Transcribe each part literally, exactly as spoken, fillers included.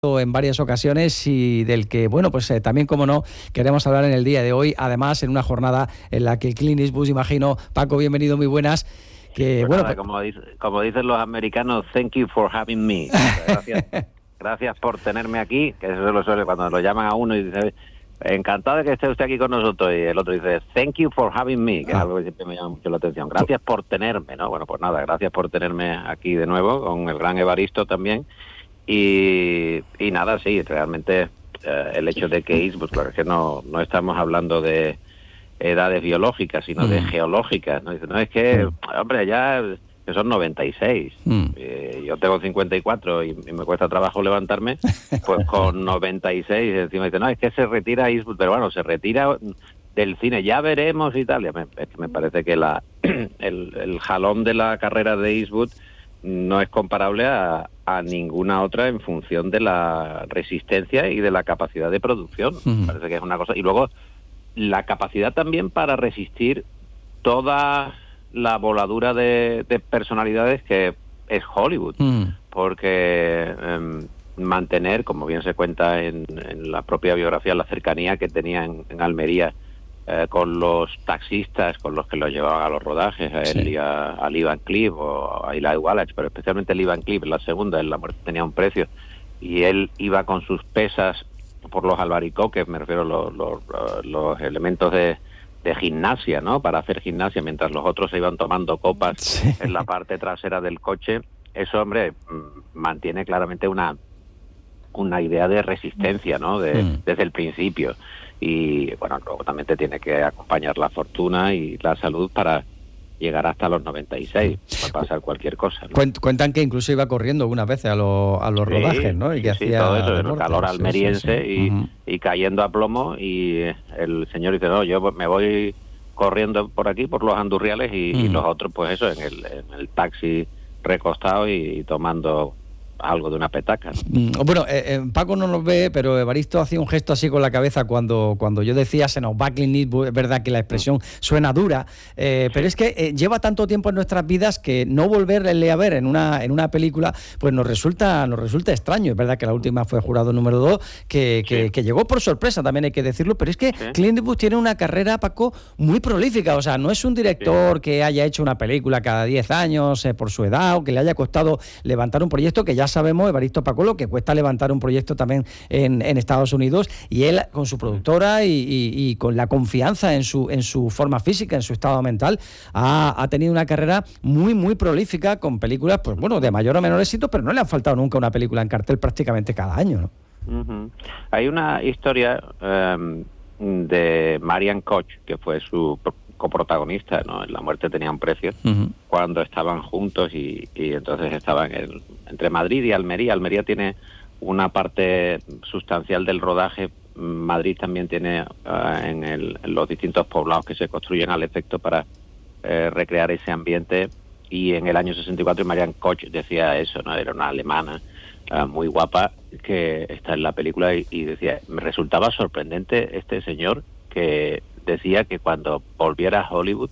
en varias ocasiones y del que, bueno, pues eh, también, como no, queremos hablar en el día de hoy, además en una jornada en la que Clint Eastwood, imagino, Paco, bienvenido, muy buenas. Que, pues bueno, nada, como, dice, como dicen los americanos, thank you for having me. Gracias, gracias por tenerme aquí, que eso lo suele cuando lo llaman a uno y dice, encantado de que esté usted aquí con nosotros, y el otro dice, thank you for having me, que ah. es algo que siempre me llama mucho la atención. Gracias por tenerme, ¿no? Bueno, pues nada, gracias por tenerme aquí de nuevo, con el gran Evaristo también. Y, y nada, sí, realmente eh, el hecho de que Eastwood, claro, es que no, no estamos hablando de edades biológicas, sino mm. de geológicas, ¿no? Dice, no, es que, mm. hombre, ya que son noventa y seis, mm. eh, yo tengo cincuenta y cuatro y, y me cuesta trabajo levantarme, pues con noventa y seis, encima dice, no, es que se retira Eastwood, pero bueno, se retira del cine, ya veremos y tal. Y me, es que me parece que la el, el jalón de la carrera de Eastwood no es comparable a, a ninguna otra en función de la resistencia y de la capacidad de producción. Uh-huh. Parece que es una cosa. Y luego, la capacidad también para resistir toda la voladura de, de personalidades que es Hollywood. Uh-huh. Porque eh, mantener, como bien se cuenta en, en la propia biografía, la cercanía que tenía en, en Almería Eh, con los taxistas con los que los llevaban a los rodajes, a él sí. y a, a Lee Van Cleef o a Eli Wallach, pero especialmente Lee Van Cleef, la segunda, en La muerte tenía un precio, y él iba con sus pesas por los albaricoques, me refiero a los, los, los elementos de, de gimnasia, ¿no? Para hacer gimnasia, mientras los otros se iban tomando copas sí. en la parte trasera del coche. Eso, hombre, mantiene claramente una una idea de resistencia, ¿no? De, mm. Desde el principio. Y bueno, luego también te tiene que acompañar la fortuna y la salud para llegar hasta los noventa y seis, para pasar cualquier cosa, ¿no? Cuentan que incluso iba corriendo algunas veces a, lo, a los sí, rodajes, ¿no? Y que sí, hacía todo eso, deporte, el calor sí, almeriense sí, sí. Y, Uh-huh. y cayendo a plomo, y el señor dice, no, yo me voy corriendo por aquí, por los Andurriales, y, uh-huh. y los otros, pues eso, en el, en el taxi recostado y, y tomando algo de una petaca, ¿no? Bueno, eh, eh, Paco no nos ve, pero Evaristo hacía un gesto así con la cabeza cuando, cuando yo decía se nos va Clint Eastwood. Es verdad que la expresión suena dura, eh, sí. pero es que eh, lleva tanto tiempo en nuestras vidas que no volverle a ver en una en una película pues nos resulta nos resulta extraño. Es verdad que la última fue Jurado número dos, que, que, sí. que llegó por sorpresa, también hay que decirlo, pero es que sí. Clint Eastwood tiene una carrera, Paco, muy prolífica. O sea, no es un director sí. que haya hecho una película cada diez años eh, por su edad, o que le haya costado levantar un proyecto, que ya sabemos, Evaristo, Paco, lo que cuesta levantar un proyecto también en, en Estados Unidos, y él con su productora y, y, y con la confianza en su en su forma física, en su estado mental, ha, ha tenido una carrera muy, muy prolífica, con películas, pues bueno, de mayor o menor éxito, pero no le ha faltado nunca una película en cartel prácticamente cada año, ¿no? Uh-huh. Hay una historia um, de Marian Koch, que fue su coprotagonista, ¿no? En La muerte tenía un precio, uh-huh. cuando estaban juntos y, y entonces estaban en, entre Madrid y Almería. Almería tiene una parte sustancial del rodaje. Madrid también tiene uh, en, el, en los distintos poblados que se construyen al efecto para eh, recrear ese ambiente. Y en el año sesenta y cuatro Marian Koch decía eso, ¿no? Era una alemana uh, muy guapa que está en la película y, y decía, me resultaba sorprendente este señor que decía que cuando volviera a Hollywood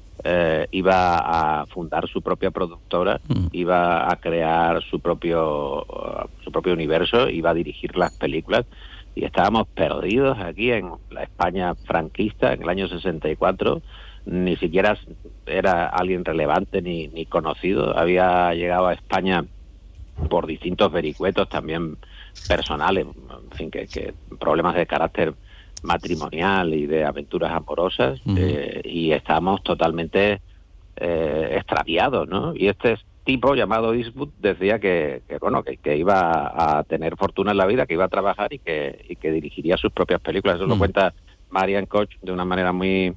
eh, iba a fundar su propia productora, mm. iba a crear su propio uh, su propio universo, iba a dirigir las películas, y estábamos perdidos aquí en la España franquista en el año sesenta y cuatro. Ni siquiera era alguien relevante ni, ni conocido, había llegado a España por distintos vericuetos también personales, en fin, que, que problemas de carácter matrimonial y de aventuras amorosas, uh-huh. eh, y estábamos totalmente eh, extraviados, ¿no? Y este tipo llamado Eastwood decía que, que bueno, que, que iba a tener fortuna en la vida, que iba a trabajar y que, y que dirigiría sus propias películas. Eso uh-huh. lo cuenta Marian Koch de una manera muy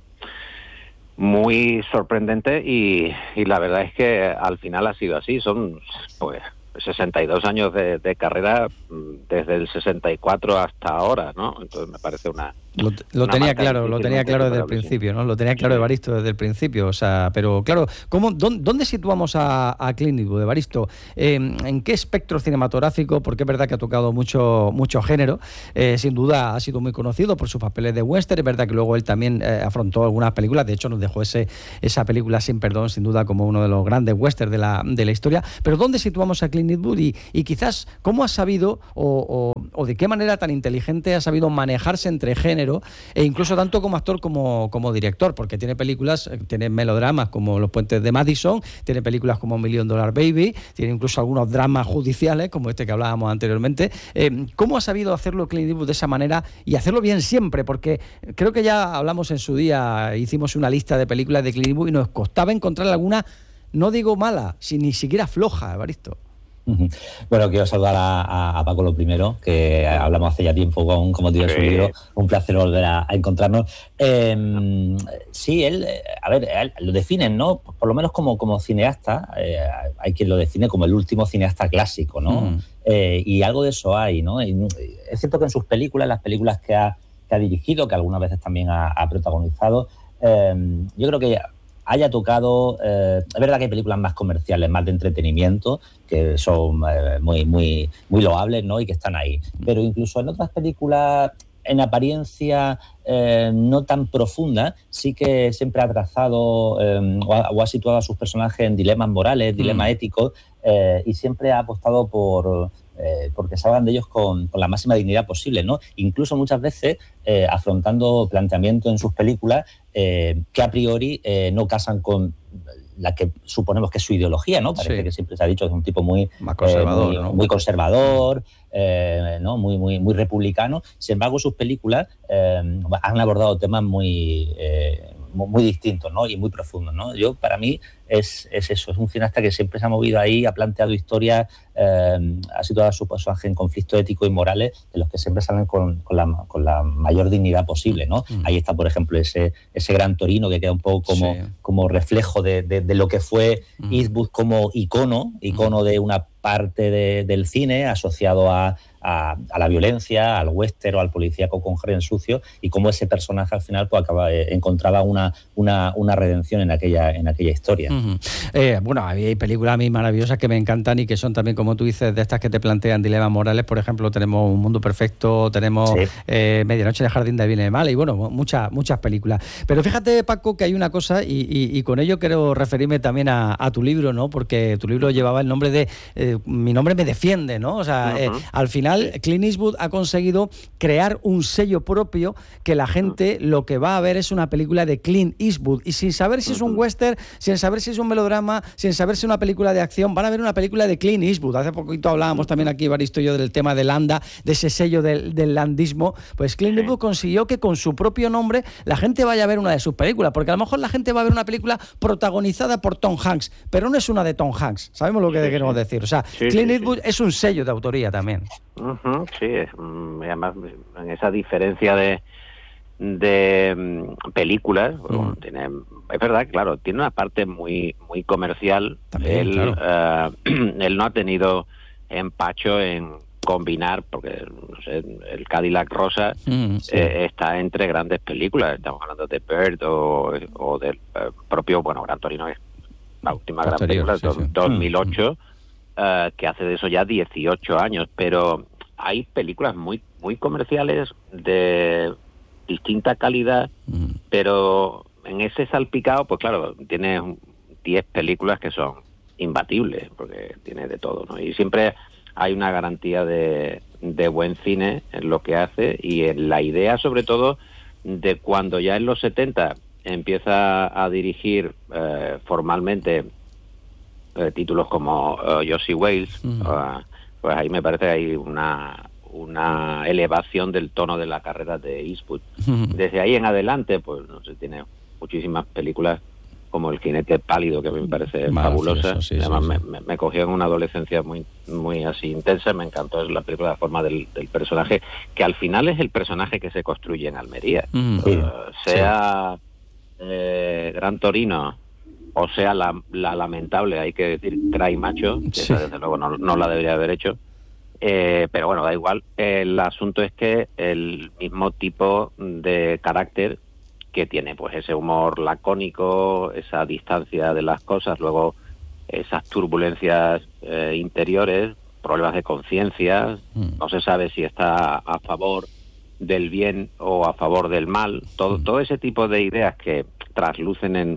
muy sorprendente, y, y la verdad es que al final ha sido así. Son pues sesenta y dos años de, de carrera desde el sesenta y cuatro hasta ahora, ¿no? Entonces me parece una Lo, lo tenía claro, lo tenía claro desde el principio, ¿no? Lo tenía claro Evaristo desde el principio, o sea, pero claro, ¿cómo, dónde, dónde situamos a, a Clint Eastwood, Evaristo? Eh, ¿En qué espectro cinematográfico? Porque es verdad que ha tocado mucho, mucho género, eh, sin duda ha sido muy conocido por sus papeles de western, es verdad que luego él también eh, afrontó algunas películas, de hecho nos dejó ese, esa película Sin Perdón, sin duda como uno de los grandes westerns de la, de la historia, pero ¿dónde situamos a Clint Eastwood y, y quizás cómo ha sabido o, o, o de qué manera tan inteligente ha sabido manejarse entre géneros e incluso tanto como actor como, como director, porque tiene películas, tiene melodramas como Los Puentes de Madison, tiene películas como Million Dollar Baby, tiene incluso algunos dramas judiciales como este que hablábamos anteriormente. Eh, ¿Cómo ha sabido hacerlo Clint Eastwood de esa manera y hacerlo bien siempre? Porque creo que ya hablamos en su día, hicimos una lista de películas de Clint Eastwood y nos costaba encontrar alguna, no digo mala, si ni siquiera floja, Evaristo. Bueno, quiero saludar a, a, a Paco lo primero, que hablamos hace ya tiempo con como tío de su libro, un placer volver a, a encontrarnos. Eh, sí, él, a ver, él, lo definen, ¿no? Por lo menos como, como cineasta, eh, hay quien lo define como el último cineasta clásico, ¿no? Mm. Eh, y algo de eso hay, ¿no? Y es cierto que en sus películas, las películas que ha, que ha dirigido, que algunas veces también ha, ha protagonizado, eh, yo creo que haya tocado, eh, es verdad que hay películas más comerciales, más de entretenimiento, que son eh, muy, muy, muy loables, ¿no? Y que están ahí. Pero incluso en otras películas, en apariencia eh, no tan profunda, sí que siempre ha trazado eh, o, ha, o ha situado a sus personajes en dilemas morales, dilemas mm. éticos, eh, y siempre ha apostado por... Eh, porque se hablan de ellos con, con la máxima dignidad posible, ¿no? Incluso muchas veces eh, afrontando planteamientos en sus películas eh, que a priori eh, no casan con la que suponemos que es su ideología, ¿no? Parece sí. que siempre se ha dicho que es un tipo muy Más conservador, eh, muy, ¿no? muy conservador, eh, ¿no? Muy, muy, muy republicano. Sin embargo, sus películas eh, han abordado temas muy eh, muy distintos, ¿no? Y muy profundos, ¿no? Yo, para mí, es, es eso, es un cineasta que siempre se ha movido ahí, ha planteado historias, eh, ha situado a su personaje en conflictos éticos y morales de los que siempre salen con, con, la, con la mayor dignidad posible, ¿no? Mm. Ahí está, por ejemplo, ese, ese Gran Torino que queda un poco como, sí. como reflejo de, de, de lo que fue mm. Eastwood como icono, icono mm. de una parte de, del cine asociado a, a, a la violencia, al western o al policíaco con Jaren sucio, y cómo ese personaje al final pues acaba, eh, encontraba una, una, una redención en aquella, en aquella historia. Uh-huh. eh, bueno, hay películas a mí maravillosas que me encantan y que son también, como tú dices, de estas que te plantean dilemas morales. Por ejemplo, tenemos Un Mundo Perfecto, tenemos sí. eh, Medianoche en el Jardín de Bien y Mal, y bueno, muchas muchas películas. Pero fíjate, Paco, que hay una cosa, y, y, y con ello quiero referirme también a, a tu libro, ¿no? Porque tu libro llevaba el nombre de eh, Mi nombre me defiende, ¿no? O sea, uh-huh. eh, al final Clint Eastwood ha conseguido crear un sello propio que la gente uh-huh. lo que va a ver es una película de Clint Eastwood, y sin saber si uh-huh. es un western, sin saber si es un melodrama, sin saber si es una película de acción, van a ver una película de Clint Eastwood. Hace poquito hablábamos también aquí, Evaristo y yo, del tema de Landa, de ese sello del, del landismo. Pues Clint Eastwood consiguió que con su propio nombre la gente vaya a ver una de sus películas, porque a lo mejor la gente va a ver una película protagonizada por Tom Hanks, pero no es una de Tom Hanks. ¿Sabemos lo que sí, queremos sí. decir? O sea, sí, Clint Eastwood sí, sí. es un sello de autoría también. Uh-huh, sí, es, además en esa diferencia de de um, películas, mm. bueno, tiene, es verdad, claro, tiene una parte muy muy comercial. También, él, claro. uh, él no ha tenido empacho en combinar, porque no sé, el Cadillac Rosa mm, sí. eh, está entre grandes películas. Estamos hablando de Bird o, o del uh, propio, bueno, Gran Torino es la última Posterior, gran película, sí, sí. dos mil ocho, mm. uh, que hace de eso ya dieciocho años, pero hay películas muy muy comerciales de distinta calidad, mm. pero en ese salpicado, pues claro, tienes diez películas que son imbatibles, porque tiene de todo, ¿no? Y siempre hay una garantía de, de buen cine en lo que hace, y en la idea, sobre todo, de cuando ya en los setenta empieza a dirigir eh, formalmente eh, títulos como uh, Josie Wales, mm. uh, pues ahí me parece que hay una... una elevación del tono de la carrera de Eastwood. Desde ahí en adelante, pues no sé, tiene muchísimas películas como El jinete pálido, que a mí me parece fabulosa. Sí, Además, sí, sí. Me, me cogió en una adolescencia muy muy así intensa, me encantó. Es la película, la forma del, del personaje, que al final es el personaje que se construye en Almería. Mm, sí, uh, sea sí. eh, Gran Torino, o sea la, la lamentable, hay que decir, Cry Macho, que sí. esa, desde luego no, no la debería haber hecho. Eh, pero bueno, da igual. El asunto es que el mismo tipo de carácter que tiene, pues ese humor lacónico, esa distancia de las cosas, luego esas turbulencias eh, interiores, problemas de conciencia, mm. no se sabe si está a favor del bien o a favor del mal, todo, mm. todo ese tipo de ideas que traslucen en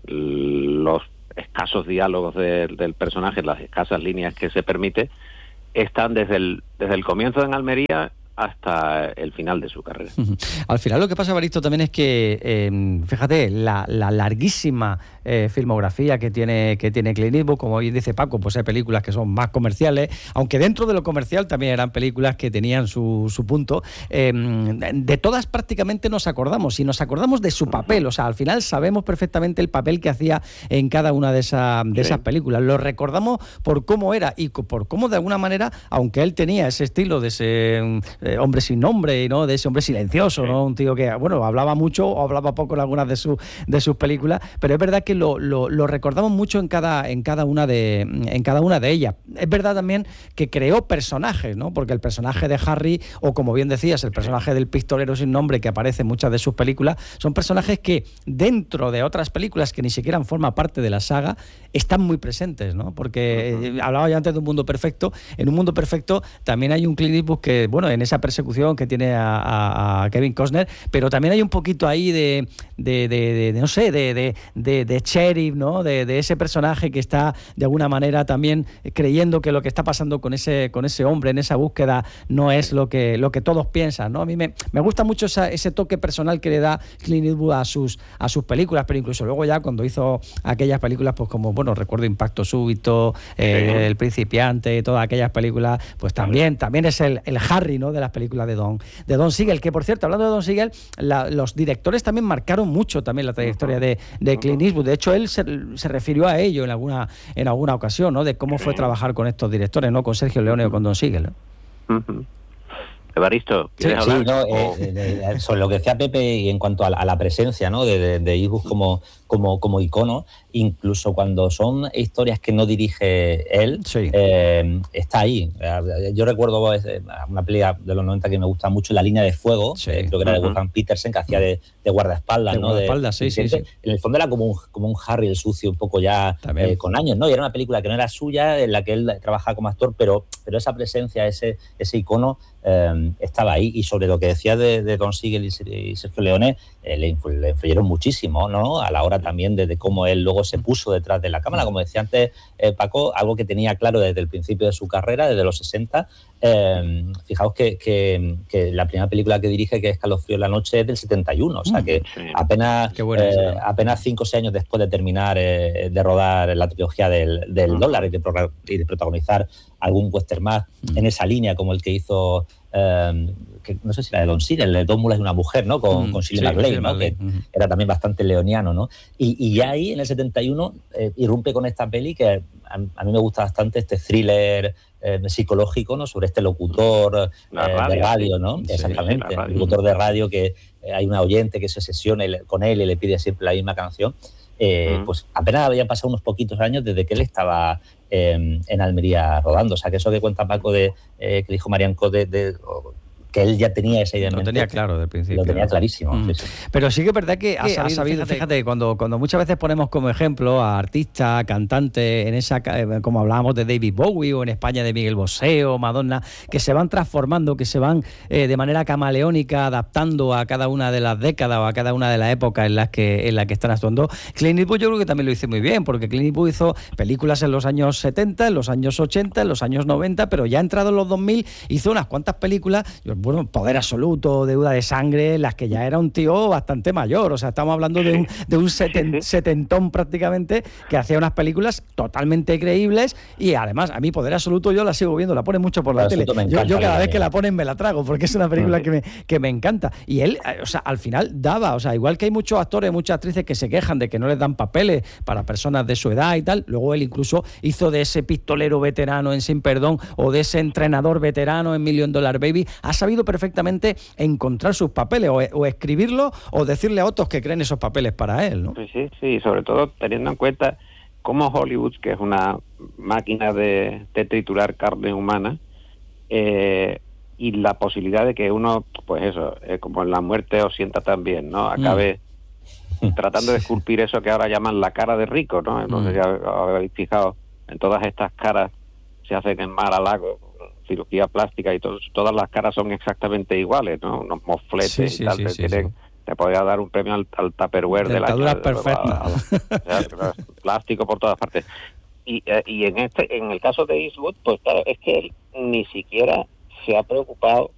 los escasos diálogos de, del personaje, las escasas líneas que se permite, están desde el, desde el comienzo en Almería hasta el final de su carrera. Al final lo que pasa, Evaristo, también es que, eh, fíjate, la, la larguísima eh, filmografía que tiene que tiene Clint Eastwood, como bien dice Paco, pues hay películas que son más comerciales, aunque dentro de lo comercial también eran películas que tenían su, su punto. Eh, de todas prácticamente nos acordamos, y nos acordamos de su papel, o sea, al final sabemos perfectamente el papel que hacía en cada una de, esa, de sí. esas películas. Lo recordamos por cómo era y por cómo de alguna manera, aunque él tenía ese estilo de ese... Eh, hombre sin nombre, ¿no? De ese hombre silencioso, ¿no? Un tío que, bueno, hablaba mucho o hablaba poco en algunas de, su, de sus películas, pero es verdad que lo, lo, lo recordamos mucho en cada, en cada una de, en cada una de ellas. Es verdad también que creó personajes, ¿no? Porque el personaje de Harry, o como bien decías, el personaje del pistolero sin nombre que aparece en muchas de sus películas, son personajes que dentro de otras películas que ni siquiera forman parte de la saga, están muy presentes, ¿no? Porque eh, hablaba ya antes de Un mundo perfecto. En Un mundo perfecto también hay un Clint Eastwood que, bueno, en esa persecución que tiene a, a, a Kevin Costner, pero también hay un poquito ahí de, de, de, de, de no sé, de, de, de, de sheriff, ¿no? De, de ese personaje que está de alguna manera también creyendo que lo que está pasando con ese, con ese hombre en esa búsqueda no es lo que, lo que todos piensan, ¿no? A mí me, me gusta mucho esa, ese toque personal que le da Clint Eastwood a sus, a sus películas, pero incluso luego ya cuando hizo aquellas películas, pues como, bueno, recuerdo Impacto Súbito, eh, sí. El Principiante, todas aquellas películas, pues también, también es el, el Harry, ¿no? De las películas de Don, de Don Siegel, que por cierto, hablando de Don Siegel, la, los directores también marcaron mucho también la trayectoria de, de Clint Eastwood. De hecho, él se, se refirió a ello en alguna, en alguna ocasión, ¿no? De cómo fue trabajar con estos directores, ¿no? Con Sergio Leone o con Don Siegel, ¿no? Uh-huh. Evaristo, ¿quieres sí, hablar? Sí, no, eh, eh, eh, sobre lo que decía Pepe y en cuanto a la, a la presencia, ¿no? de, de, de Eastwood como, como, como icono, incluso cuando son historias que no dirige él, sí. eh, está ahí. Yo recuerdo una película de los noventa que me gusta mucho, La línea de fuego, sí. eh, creo que era uh-huh. de Wolfgang Petersen, que hacía de, de guardaespaldas. De ¿no? guardaespaldas, de, sí, sí, sí. En el fondo era como un, como un Harry el sucio, un poco ya eh, con años, ¿no? Y era una película que no era suya, en la que él trabajaba como actor, pero, pero esa presencia, ese, ese icono, eh, estaba ahí. Y sobre lo que decía de, de Don Siegel y Sergio Leone, eh, le, influ, le influyeron muchísimo, ¿no? A la hora también de, de cómo él luego se puso detrás de la cámara. Como decía antes eh, Paco, algo que tenía claro desde el principio de su carrera, desde los sesenta. Eh, fijaos que, que, que la primera película que dirige, que es Escalofrío en la noche, es del setenta y uno. O sea que sí. apenas, eh, apenas cinco o seis años después de terminar eh, de rodar la trilogía del, del uh-huh. dólar y de, pro, y de protagonizar algún western más uh-huh. en esa línea, como el que hizo... Eh, que no sé si era de Don Siegel, el de Dos mulas y una mujer, ¿no? Con, mm, con Shirley sí, MacLaine, ¿no? Que uh-huh. era también bastante leoniano, ¿no? Y, y ya ahí, en el setenta y uno, eh, irrumpe con esta peli que a, a mí me gusta bastante, este thriller eh, psicológico, ¿no? Sobre este locutor eh, radio, de radio, ¿no? Sí, exactamente, radio. Locutor de radio que eh, hay una oyente que se sesiona con él y le pide siempre la misma canción. Eh, mm. Pues apenas habían pasado unos poquitos años desde que él estaba eh, en Almería rodando. O sea, que eso que cuenta Paco de eh, que dijo Marianco de... de que él ya tenía esa idea en mente. Lo tenía claro del principio. Lo tenía ¿no? clarísimo. Mm. Sí, sí. Pero sí que es verdad que ha sabido, sabido fíjate, fíjate cuando, cuando muchas veces ponemos como ejemplo a artistas, cantantes, en esa como hablábamos de David Bowie o en España de Miguel Bosé o Madonna, que se van transformando, que se van eh, de manera camaleónica adaptando a cada una de las décadas o a cada una de las épocas en las que, en las que están actuando. Clint Eastwood yo creo que también lo hizo muy bien, porque Clint Eastwood hizo películas en los años setenta, en los años ochenta, en los años noventa, pero ya entrado en los dos mil hizo unas cuantas películas, bueno, Poder Absoluto, Deuda de Sangre, en las que ya era un tío bastante mayor. O sea, estamos hablando de un, de un seten, setentón prácticamente, que hacía unas películas totalmente creíbles y además, a mí Poder Absoluto yo la sigo viendo, la ponen mucho por la tele. Yo, yo cada vez que la ponen me la trago, porque es una película que me, que me encanta. Y él, o sea, al final daba, o sea, igual que hay muchos actores, muchas actrices que se quejan de que no les dan papeles para personas de su edad y tal, luego él incluso hizo de ese pistolero veterano en Sin Perdón o de ese entrenador veterano en Million Dollar Baby, ha sabido perfectamente encontrar sus papeles o, o escribirlos o decirle a otros que creen esos papeles para él, ¿no? Sí, sí, sí, sobre todo teniendo en cuenta cómo Hollywood, que es una máquina de, de triturar carne humana, eh, y la posibilidad de que uno, pues eso, eh, como en la muerte os sienta tan bien, ¿no? Acabe mm. tratando de esculpir eso que ahora llaman la cara de rico, ¿no? Entonces mm. ya habéis fijado, en todas estas caras se hacen en Mar-a-Lago, cirugía plástica y to- todas las caras son exactamente iguales, ¿no? Unos mofletes sí, sí, y tal, sí, te, sí, tienen, sí. te podría dar un premio al, al Tupperware de la cara. Perfectas. Plástico por todas partes. Y, eh, y en este, en el caso de Eastwood, pues claro, es que él ni siquiera se ha preocupado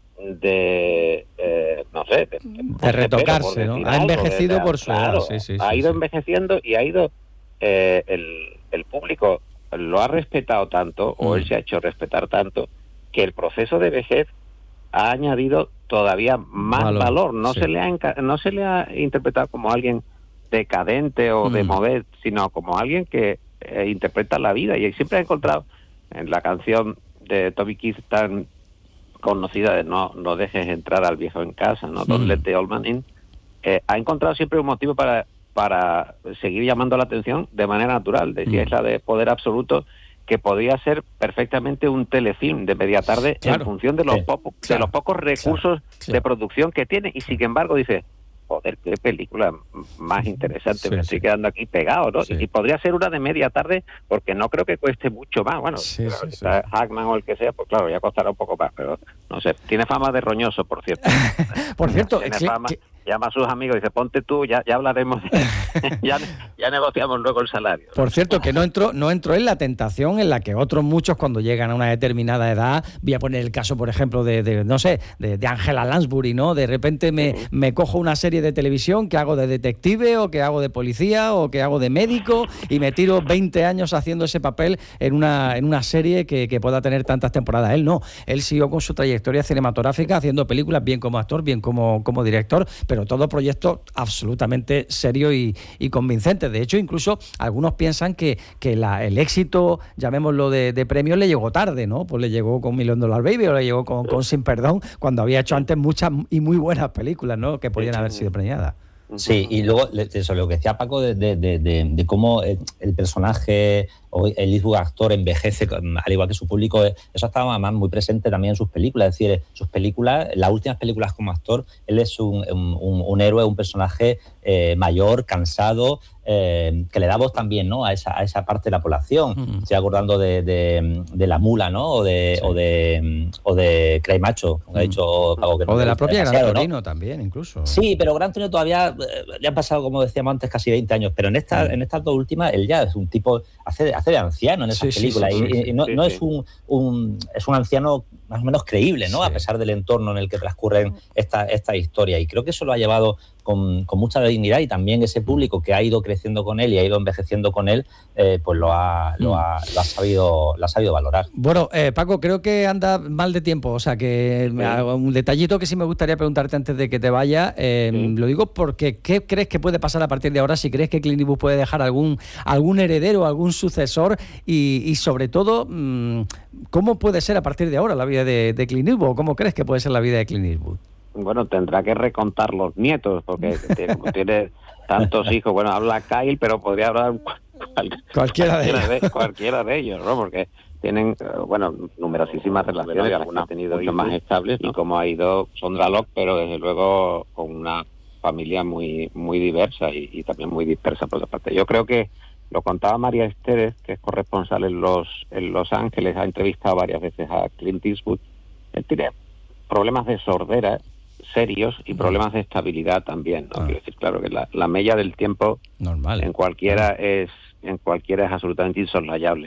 de, eh, no sé, de, de, de retocarse, pelo, ¿no? Ha envejecido de, por su claro, edad, sí, sí, ha sí, ido sí. envejeciendo y ha ido, eh, el, el público lo ha respetado tanto, o mm. él se ha hecho respetar tanto, que el proceso de vejez ha añadido todavía más valor. valor. No, sí. se le ha enca- no se le ha interpretado como alguien decadente o mm. de mover, sino como alguien que eh, interpreta la vida. Y siempre ha encontrado en la canción de Toby Keith tan conocida de no, no dejes entrar al viejo en casa, no Don't mm. let the old man in, eh, ha encontrado siempre un motivo para para seguir llamando la atención de manera natural. Decía mm. esa de Poder Absoluto, que podría ser perfectamente un telefilm de media tarde, claro, en función de los, sí, po- claro, de los pocos recursos claro, claro. de producción que tiene, y sin embargo dice, joder, qué película más interesante, sí, me estoy sí. quedando aquí pegado, ¿no? Sí. Y, y podría ser una de media tarde, porque no creo que cueste mucho más. Bueno, sí, claro, sí, sí. Hackman o el que sea, pues claro, ya costará un poco más, pero no sé, tiene fama de roñoso, por cierto. Por cierto, tiene que, fama, que... llama a sus amigos y dice, ponte tú, ya, ya hablaremos, ya, ya negociamos luego el salario. Por cierto, que no entró, no entró en la tentación en la que otros muchos, cuando llegan a una determinada edad, voy a poner el caso, por ejemplo, de, de no sé, de, de Angela Lansbury, ¿no? De repente me, sí. me cojo una serie de televisión que hago de detective, o que hago de policía, o que hago de médico, y me tiro veinte años haciendo ese papel en una, en una serie que, que pueda tener tantas temporadas. Él no, él siguió con su trayectoria cinematográfica, haciendo películas bien como actor, bien como, como director, pero todo proyecto absolutamente serio y, y convincente. De hecho, incluso algunos piensan que, que la, el éxito, llamémoslo de, de premios, le llegó tarde, ¿no? Pues le llegó con Million Dollar Baby, o le llegó con, con Sin Perdón, cuando había hecho antes muchas y muy buenas películas, ¿no? Que podían haber sido premiadas. Sí, y luego eso, lo que decía Paco de, de, de, de, de cómo el personaje o el Eastwood actor envejece, al igual que su público, eso estaba además muy presente también en sus películas. Es decir, sus películas, las últimas películas como actor, él es un, un, un héroe, un personaje eh, mayor, cansado, eh, que le da voz también, ¿no?, a esa, a esa parte de la población. Mm. Estoy acordando de, de, de La Mula, ¿no?, o de, sí. o de, o de Cray Macho, como mm. ha dicho Paco. Que o no de la propia Gran Torino, ¿no? También, incluso. Sí, pero Gran Torino todavía le han pasado, como decíamos antes, casi veinte años, pero en, esta, mm. en estas dos últimas él ya es un tipo, hace, hace de anciano en esas sí, películas, sí, sí, y, sí, y no, sí, no sí. es un, un es un anciano más o menos creíble, ¿no? Sí. A pesar del entorno en el que transcurren esta, esta historia, y creo que eso lo ha llevado con, con mucha dignidad, y también ese público que ha ido creciendo con él y ha ido envejeciendo con él, eh, pues lo ha, lo, ha, lo, ha sabido, lo ha sabido valorar. Bueno, eh, Paco, creo que anda mal de tiempo, o sea que sí. un detallito que sí me gustaría preguntarte antes de que te vaya, eh, sí. lo digo porque ¿qué crees que puede pasar a partir de ahora? Si crees que Clint Eastwood puede dejar algún, algún heredero, algún sucesor, y, y sobre todo, ¿cómo puede ser a partir de ahora la vida de, de Clint Eastwood? ¿Cómo crees que puede ser la vida de Clint Eastwood? Bueno, tendrá que recontar los nietos, porque tiene, tiene tantos hijos. Bueno, habla Kyle, pero podría hablar cual, cualquiera, de cualquiera, de, cualquiera de ellos, ¿no? Porque tienen, bueno, numerosísimas relaciones, algunas han tenido mucho más estables, ¿no? Y como ha ido Sondra Locke, pero desde luego con una familia muy muy diversa y, y también muy dispersa por otra parte. Yo creo que lo contaba María Esteres, que es corresponsal en Los en Los Ángeles, ha entrevistado varias veces a Clint Eastwood. Él tiene problemas de sordera serios y problemas de estabilidad también, ¿no? Ah. Quiero decir, claro que la, la mella del tiempo normal en cualquiera ah. es en cualquiera es absolutamente insoslayable,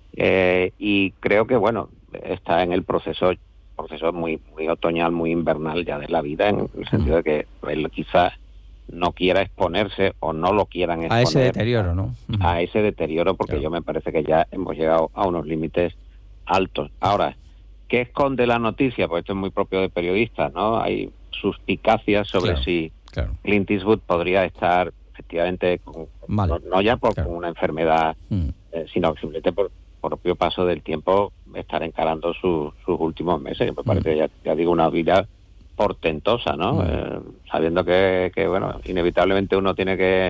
eh, y creo que bueno, está en el proceso proceso muy muy otoñal, muy invernal ya de la vida, en el sentido mm. de que él quizás no quiera exponerse o no lo quieran exponer a ese deterioro, ¿no? A ese deterioro, porque claro. yo me parece que ya hemos llegado a unos límites altos. Ahora, ¿qué esconde la noticia? Pues esto es muy propio de periodistas, ¿no? Hay suspicacias sobre claro, si claro. Clint Eastwood podría estar efectivamente, con, no, no ya por claro. una enfermedad, mm. eh, sino simplemente por propio paso del tiempo, estar encarando su, sus últimos meses. Me parece, mm. ya, ya digo, una vida portentosa, ¿no? Mm. Eh, sabiendo que, que, bueno, inevitablemente uno tiene que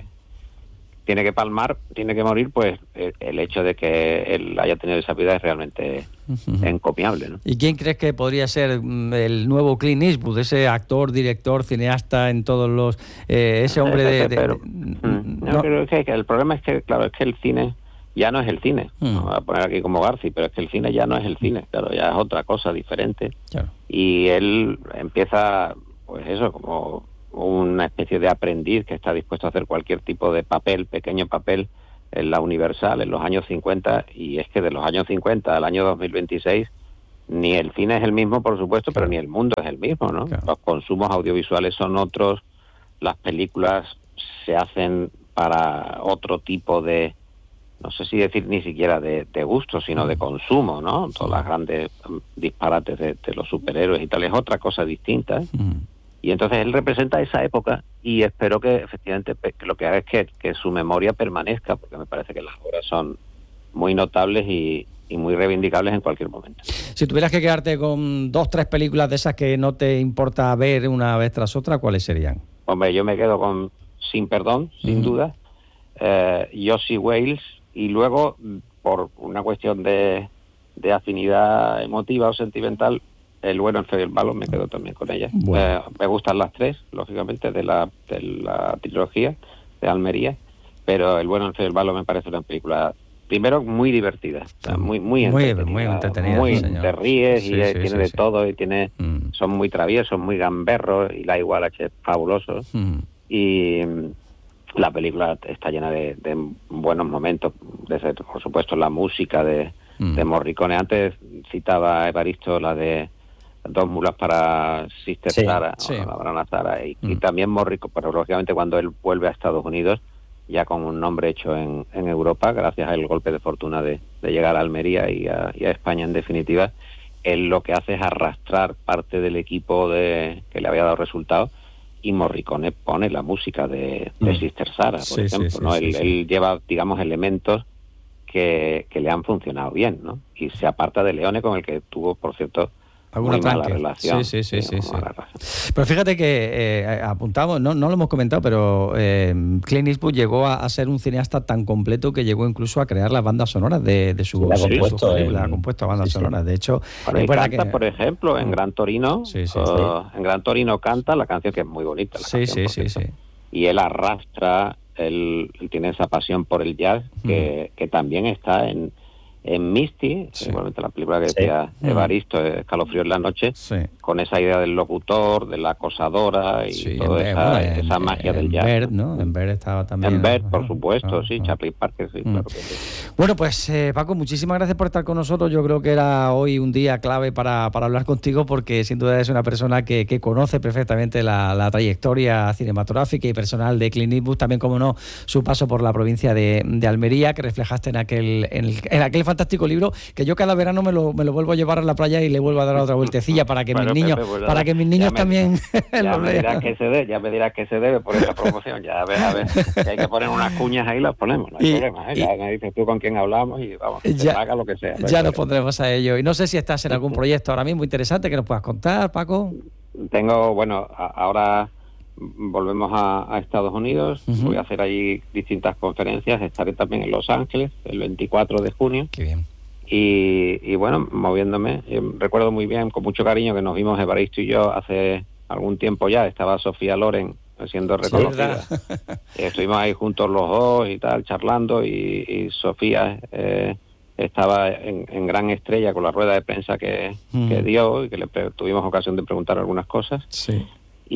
tiene que palmar, tiene que morir, pues el, el hecho de que él haya tenido esa vida es realmente uh-huh. encomiable, ¿no? ¿Y quién crees que podría ser el nuevo Clint Eastwood, ese actor, director, cineasta en todos los... Eh, ese hombre de... de, pero, de mm, no, no creo que, que el problema es que, claro, es que el cine ya no es el cine. Mm. No voy a poner aquí como Garci, pero es que el cine ya no es el cine, claro, ya es otra cosa diferente. Claro. Y él empieza, pues eso, como una especie de aprendiz que está dispuesto a hacer cualquier tipo de papel, pequeño papel, en la Universal en los años cincuenta, y es que de los años cincuenta al año dos mil veintiséis ni el cine es el mismo, por supuesto, claro. pero ni el mundo es el mismo, ¿no? Claro. Los consumos audiovisuales son otros, las películas se hacen para otro tipo de, no sé si decir ni siquiera de, de gusto, sino de consumo, ¿no? Todas las grandes disparates de, de los superhéroes y tal, es otra cosa distinta. Mm. Y entonces él representa esa época y espero que efectivamente que lo que haga es que, que su memoria permanezca, porque me parece que las obras son muy notables y, y muy reivindicables en cualquier momento. Si tuvieras que quedarte con dos, tres películas de esas que no te importa ver una vez tras otra, ¿cuáles serían? Hombre, yo me quedo con Sin Perdón, sin uh-huh. duda, eh, Josie Wales, y luego, por una cuestión de, de afinidad emotiva o sentimental, El bueno, el feo y el malo, me quedo también con ella. Bueno. Eh, me gustan las tres, lógicamente, de la, de la trilogía de Almería, pero El bueno, el feo y el malo me parece una película, primero, muy divertida, o sea, muy muy entretenida. Muy, muy entretenida, muy, señor. Te ríes sí, y sí, tiene sí, de sí. todo, y tiene mm. son muy traviesos, muy gamberros, y la Igualache es fabuloso. Mm. Y la película está llena de, de buenos momentos, desde, por supuesto, la música de, mm. de Morricone. Antes citaba a Evaristo la de Dos mulas para Sister sí, Sara, sí. o la Brana Sara, y, mm. y también Morricone, pero lógicamente cuando él vuelve a Estados Unidos, ya con un nombre hecho en, en Europa, gracias al golpe de fortuna de, de llegar a Almería y a, y a España en definitiva, él lo que hace es arrastrar parte del equipo de que le había dado resultados, y Morricone pone la música de, de mm. Sister Sara, por sí, ejemplo, sí, sí, ¿no? Sí, él, sí. él lleva, digamos, elementos que, que le han funcionado bien, ¿no? Y se aparta de Leone, con el que tuvo, por cierto, muy mala relación. Sí, sí, sí, sí, sí. Pero fíjate que eh, apuntamos, no, no lo hemos comentado, pero eh, Clint Eastwood llegó a, a ser un cineasta tan completo que llegó incluso a crear las bandas sonoras de, de su sí, compuesto, película, ha compuesto bandas sí, sonoras. Sí. De hecho, bueno, es canta, que... por ejemplo, en Gran Torino, sí, sí, uh, sí. en Gran Torino canta la canción que es muy bonita. La sí, canción, sí, sí, sí. Y él arrastra, él, él tiene esa pasión por el jazz que, mm. que también está en en Misty, sí. igualmente la película que decía sí. Evaristo, Escalofrío en la noche, sí. con esa idea del locutor, de la acosadora y sí, toda en, esa, bueno, esa en, magia en del jazz. Bird, ¿no? En Bird estaba también. En Bird, ¿no? por supuesto, ah, sí, ah. Chaplin Parker, sí, mm. claro que sí. Bueno, pues eh, Paco, muchísimas gracias por estar con nosotros. Yo creo que era hoy un día clave para, para hablar contigo, porque sin duda eres una persona que, que conoce perfectamente la, la trayectoria cinematográfica y personal de Clint Eastwood, también, como no, su paso por la provincia de, de Almería, que reflejaste en aquel, en, el, en aquel fantástico libro, que yo cada verano me lo, me lo vuelvo a llevar a la playa y le vuelvo a dar otra vueltecilla para que bueno, mis niños, Pepe, pues, para que mis niños me, también ya lo me lean. dirás que se debe, ya me dirás que se debe por esa promoción, ya a ver, a ver, si hay que poner unas cuñas ahí, las ponemos, no hay y, problema, ¿eh? y, ya me dices tú con quién hablamos y vamos, ya, que haga lo que sea. Ya nos pondremos a ello. Y no sé si estás en algún proyecto ahora mismo interesante que nos puedas contar, Paco. Tengo, bueno, a, ahora volvemos a, a Estados Unidos, uh-huh. voy a hacer allí distintas conferencias, estaré también en Los Ángeles el veinticuatro de junio. Qué bien. Y, y bueno, moviéndome, eh, recuerdo muy bien, con mucho cariño, que nos vimos Evaristo y yo hace algún tiempo ya, estaba Sofía Loren siendo reconocida. Sí, estuvimos ahí juntos los dos y tal, charlando, y, y Sofía eh, estaba en, en gran estrella con la rueda de prensa que, mm. que dio, y que le tuvimos ocasión de preguntar algunas cosas. Sí.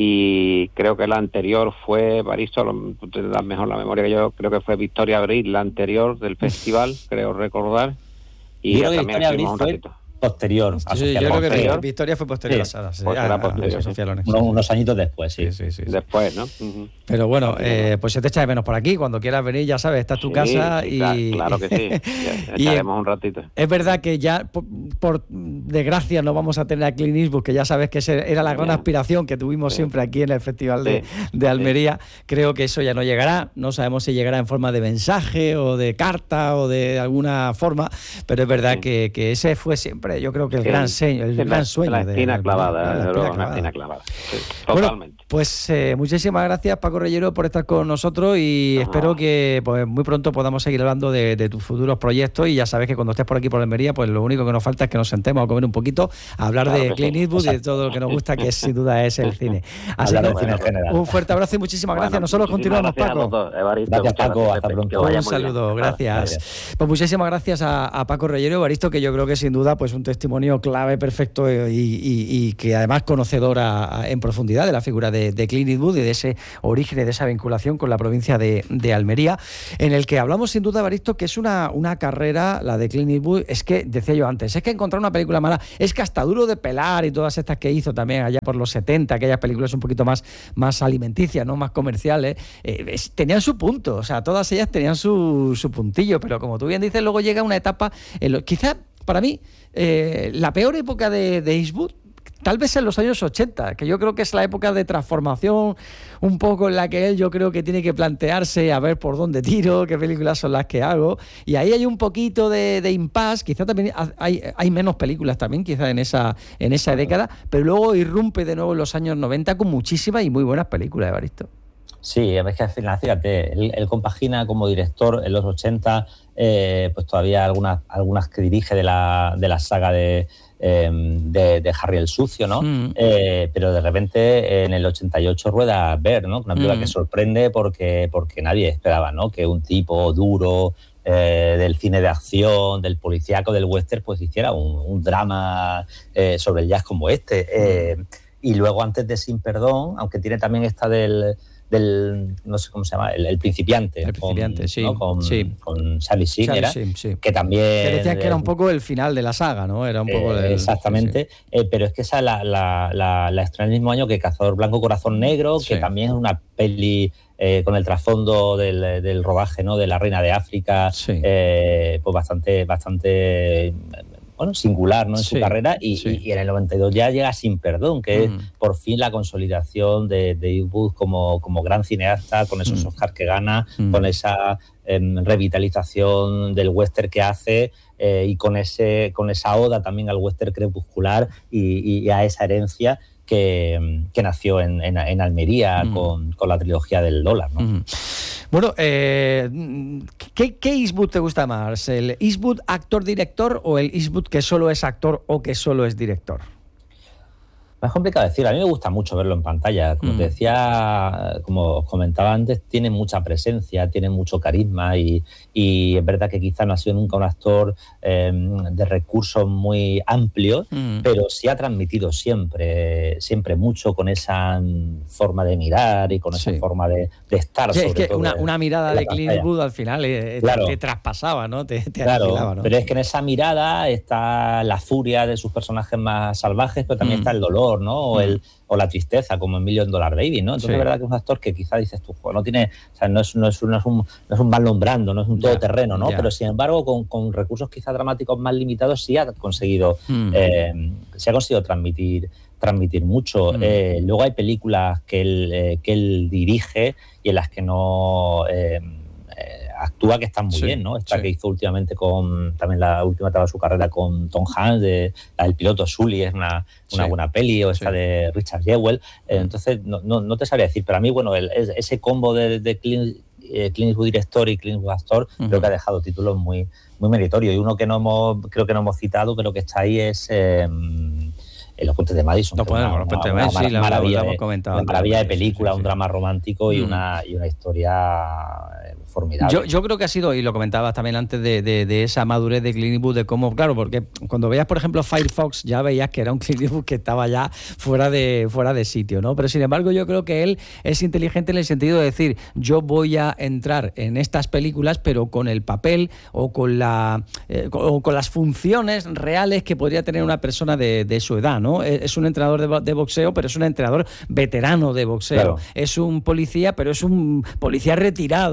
Y creo que la anterior fue, Evaristo, tú tendrás mejor la memoria que yo, creo que fue Victoria Abril, la anterior del festival, creo recordar. Y yo creo que Victoria Abril fue posterior. A sí, yo creo que Victoria fue posterior sí. a Sara. Sí, pues a, a, posterior, a Sofía Loren. Unos, unos añitos después, sí. sí, sí, sí, sí. Después, ¿no? Uh-huh. Pero bueno, eh, pues se te echa de menos por aquí. Cuando quieras venir, ya sabes, esta es tu sí, casa. Sí, y claro, claro que sí. Ya, echaremos un ratito. Es verdad que ya, por, por desgracia, no vamos a tener a Clint Eastwood, que ya sabes que era la gran yeah. aspiración que tuvimos sí. siempre aquí en el Festival de, sí. de Almería. Sí. Creo que eso ya no llegará. No sabemos si llegará en forma de mensaje o de carta o de alguna forma, pero es verdad sí. que, que ese fue siempre Hombre, yo creo que el Sí. gran sueño, el Sí, gran la- sueño la de espina de clavada, la desde espina luego, una clavada. espina clavada. Sí, Bueno, totalmente. pues eh, muchísimas gracias, Paco Reyero, por estar con nosotros y No. espero que pues muy pronto podamos seguir hablando de, de tus futuros proyectos y ya sabes que cuando estés por aquí por Almería, pues lo único que nos falta es que nos sentemos a comer un poquito, a hablar Claro de que Clint sí. Eastwood y de todo lo que nos gusta, que sin duda es el cine. Así Hablar que de cine en general. un fuerte abrazo y muchísimas Bueno, gracias. Nosotros muchísimas continuamos, gracias a Paco. los dos, Evaristo, Gracias, muchas Paco, hasta Pepe. pronto. Que vaya Un muy bien. saludo, Hasta- gracias. adiós. Pues muchísimas gracias a, a Paco Reyero Evaristo, que yo creo que sin duda pues un testimonio clave, perfecto y, y- y que además conocedor a- a- en profundidad de la figura de, de Clint Eastwood y de ese origen y de esa vinculación con la provincia de, de Almería, en el que hablamos sin duda, Evaristo, que es una, una carrera, la de Clint Eastwood, es que, decía yo antes, es que encontrar una película mala, es que hasta Duro de Pelar y todas estas que hizo también allá por los setenta, aquellas películas un poquito más, más alimenticias, ¿no? Más comerciales, eh, es- tenían su punto, o sea, todas ellas tenían su, su puntillo, pero como tú bien dices, luego llega una etapa, en lo, quizá para mí, eh, la peor época de, de Eastwood, tal vez en los años ochenta, que yo creo que es la época de transformación un poco en la que él yo creo que tiene que plantearse a ver por dónde tiro, qué películas son las que hago, y ahí hay un poquito de, de impasse, quizá también hay, hay menos películas también quizá en esa, en esa década, pero luego irrumpe de nuevo en los años noventa con muchísimas y muy buenas películas, Evaristo. Sí, es que al final, fíjate, él, él compagina como director en los ochenta, eh, pues todavía algunas, algunas que dirige de la, de la saga de, eh, de, de Harry el Sucio, ¿no? Mm. Eh, pero de repente en el ochenta y ocho rueda Bear, ¿no? Una película mm. que sorprende porque, porque nadie esperaba, ¿no? Que un tipo duro eh, del cine de acción, del policíaco, del western, pues hiciera un, un drama eh, sobre el jazz como este. Eh, mm. Y luego antes de Sin Perdón, aunque tiene también esta del... del, no sé cómo se llama, el, el principiante, el principiante, con, sí, ¿no? con, sí. con Charlie Sheen, Charlie era, Sheen, sí. que también... Que decían que era un poco el final de la saga, ¿no? Era un poco eh, del, exactamente, sí, sí. Eh, pero es que esa la, la, la, la estrenó el mismo año que Cazador Blanco Corazón Negro, sí. que también es una peli eh, con el trasfondo del, del rodaje, ¿no? De La Reina de África, sí. eh, pues bastante, bastante... bueno, singular, ¿no? En sí, su carrera y, sí. y, y en el noventa y dos ya llega Sin Perdón, que mm. es por fin la consolidación de, de Eastwood como, como gran cineasta, con esos mm. Oscars que gana, mm. con esa eh, revitalización del western que hace eh, y con ese con esa oda también al western crepuscular y, y a esa herencia que, que nació en, en, en Almería mm. con, con la trilogía del dólar, ¿no? Mm. Bueno, eh, ¿qué, ¿qué Eastwood te gusta más? ¿El Eastwood actor-director o el Eastwood que solo es actor o que solo es director? Es complicado decir, a mí me gusta mucho verlo en pantalla. Como mm. te decía, como os comentaba antes, tiene mucha presencia, tiene mucho carisma y, y es verdad que quizá no ha sido nunca un actor eh, de recursos muy amplios, mm. pero sí ha transmitido siempre, siempre mucho con esa forma de mirar y con esa sí. forma de, de estar. Sí, sobre es que todo una, de, una mirada de, de Clint Eastwood al final eh, claro. te, te traspasaba, ¿no? Te, te claro, aniquilaba, ¿no? Pero es que en esa mirada está la furia de sus personajes más salvajes, pero también mm. está el dolor, ¿no? O, mm. el, o la tristeza, como en Million Dollar Baby, ¿no? Entonces sí. es verdad que es un actor que quizá dices tú, no tiene, o sea, no es, no es, no es un, no es un Marlon Brando, no es un todoterreno, ¿no? Yeah. Pero sin embargo, con, con recursos quizá dramáticos más limitados, sí ha conseguido, mm. eh, se ha conseguido transmitir, transmitir mucho. Mm. Eh, luego hay películas que él, eh, que él dirige y en las que no eh, eh, actúa, que están muy sí, bien, ¿no? Esta sí. que hizo últimamente con, también la última etapa de su carrera con Tom Hanks, de, la del piloto Sully, es una, una sí. buena peli, o esta sí. de Richard Jewell. Eh, entonces, no, no, no te sabría decir, pero a mí, bueno, el, ese combo de, de Clint, eh, Clint Eastwood director y Clint Eastwood actor, uh-huh. creo que ha dejado títulos muy, muy meritorios. Y uno que no hemos, creo que no hemos citado, pero que está ahí es... Eh, Los Puentes de Madison. No podemos, Los Puentes de Madison, sí, la maravilla, hemos comentado. Una maravilla de película, sí, sí, sí. un drama romántico y, mm. una, y una historia formidable. Yo, yo creo que ha sido, y lo comentabas también antes, de, de, de esa madurez de Clint Eastwood, de cómo, claro, porque cuando veías, por ejemplo, Firefox, ya veías que era un Clint Eastwood que estaba ya fuera de, fuera de sitio, ¿no? Pero sin embargo, yo creo que él es inteligente en el sentido de decir, yo voy a entrar en estas películas, pero con el papel o con, la, eh, o con las funciones reales que podría tener una persona de, de su edad, ¿no? Es un entrenador de, de boxeo, pero es un entrenador veterano de boxeo. Claro. Es un policía, pero es un policía retirado, ¿no? Como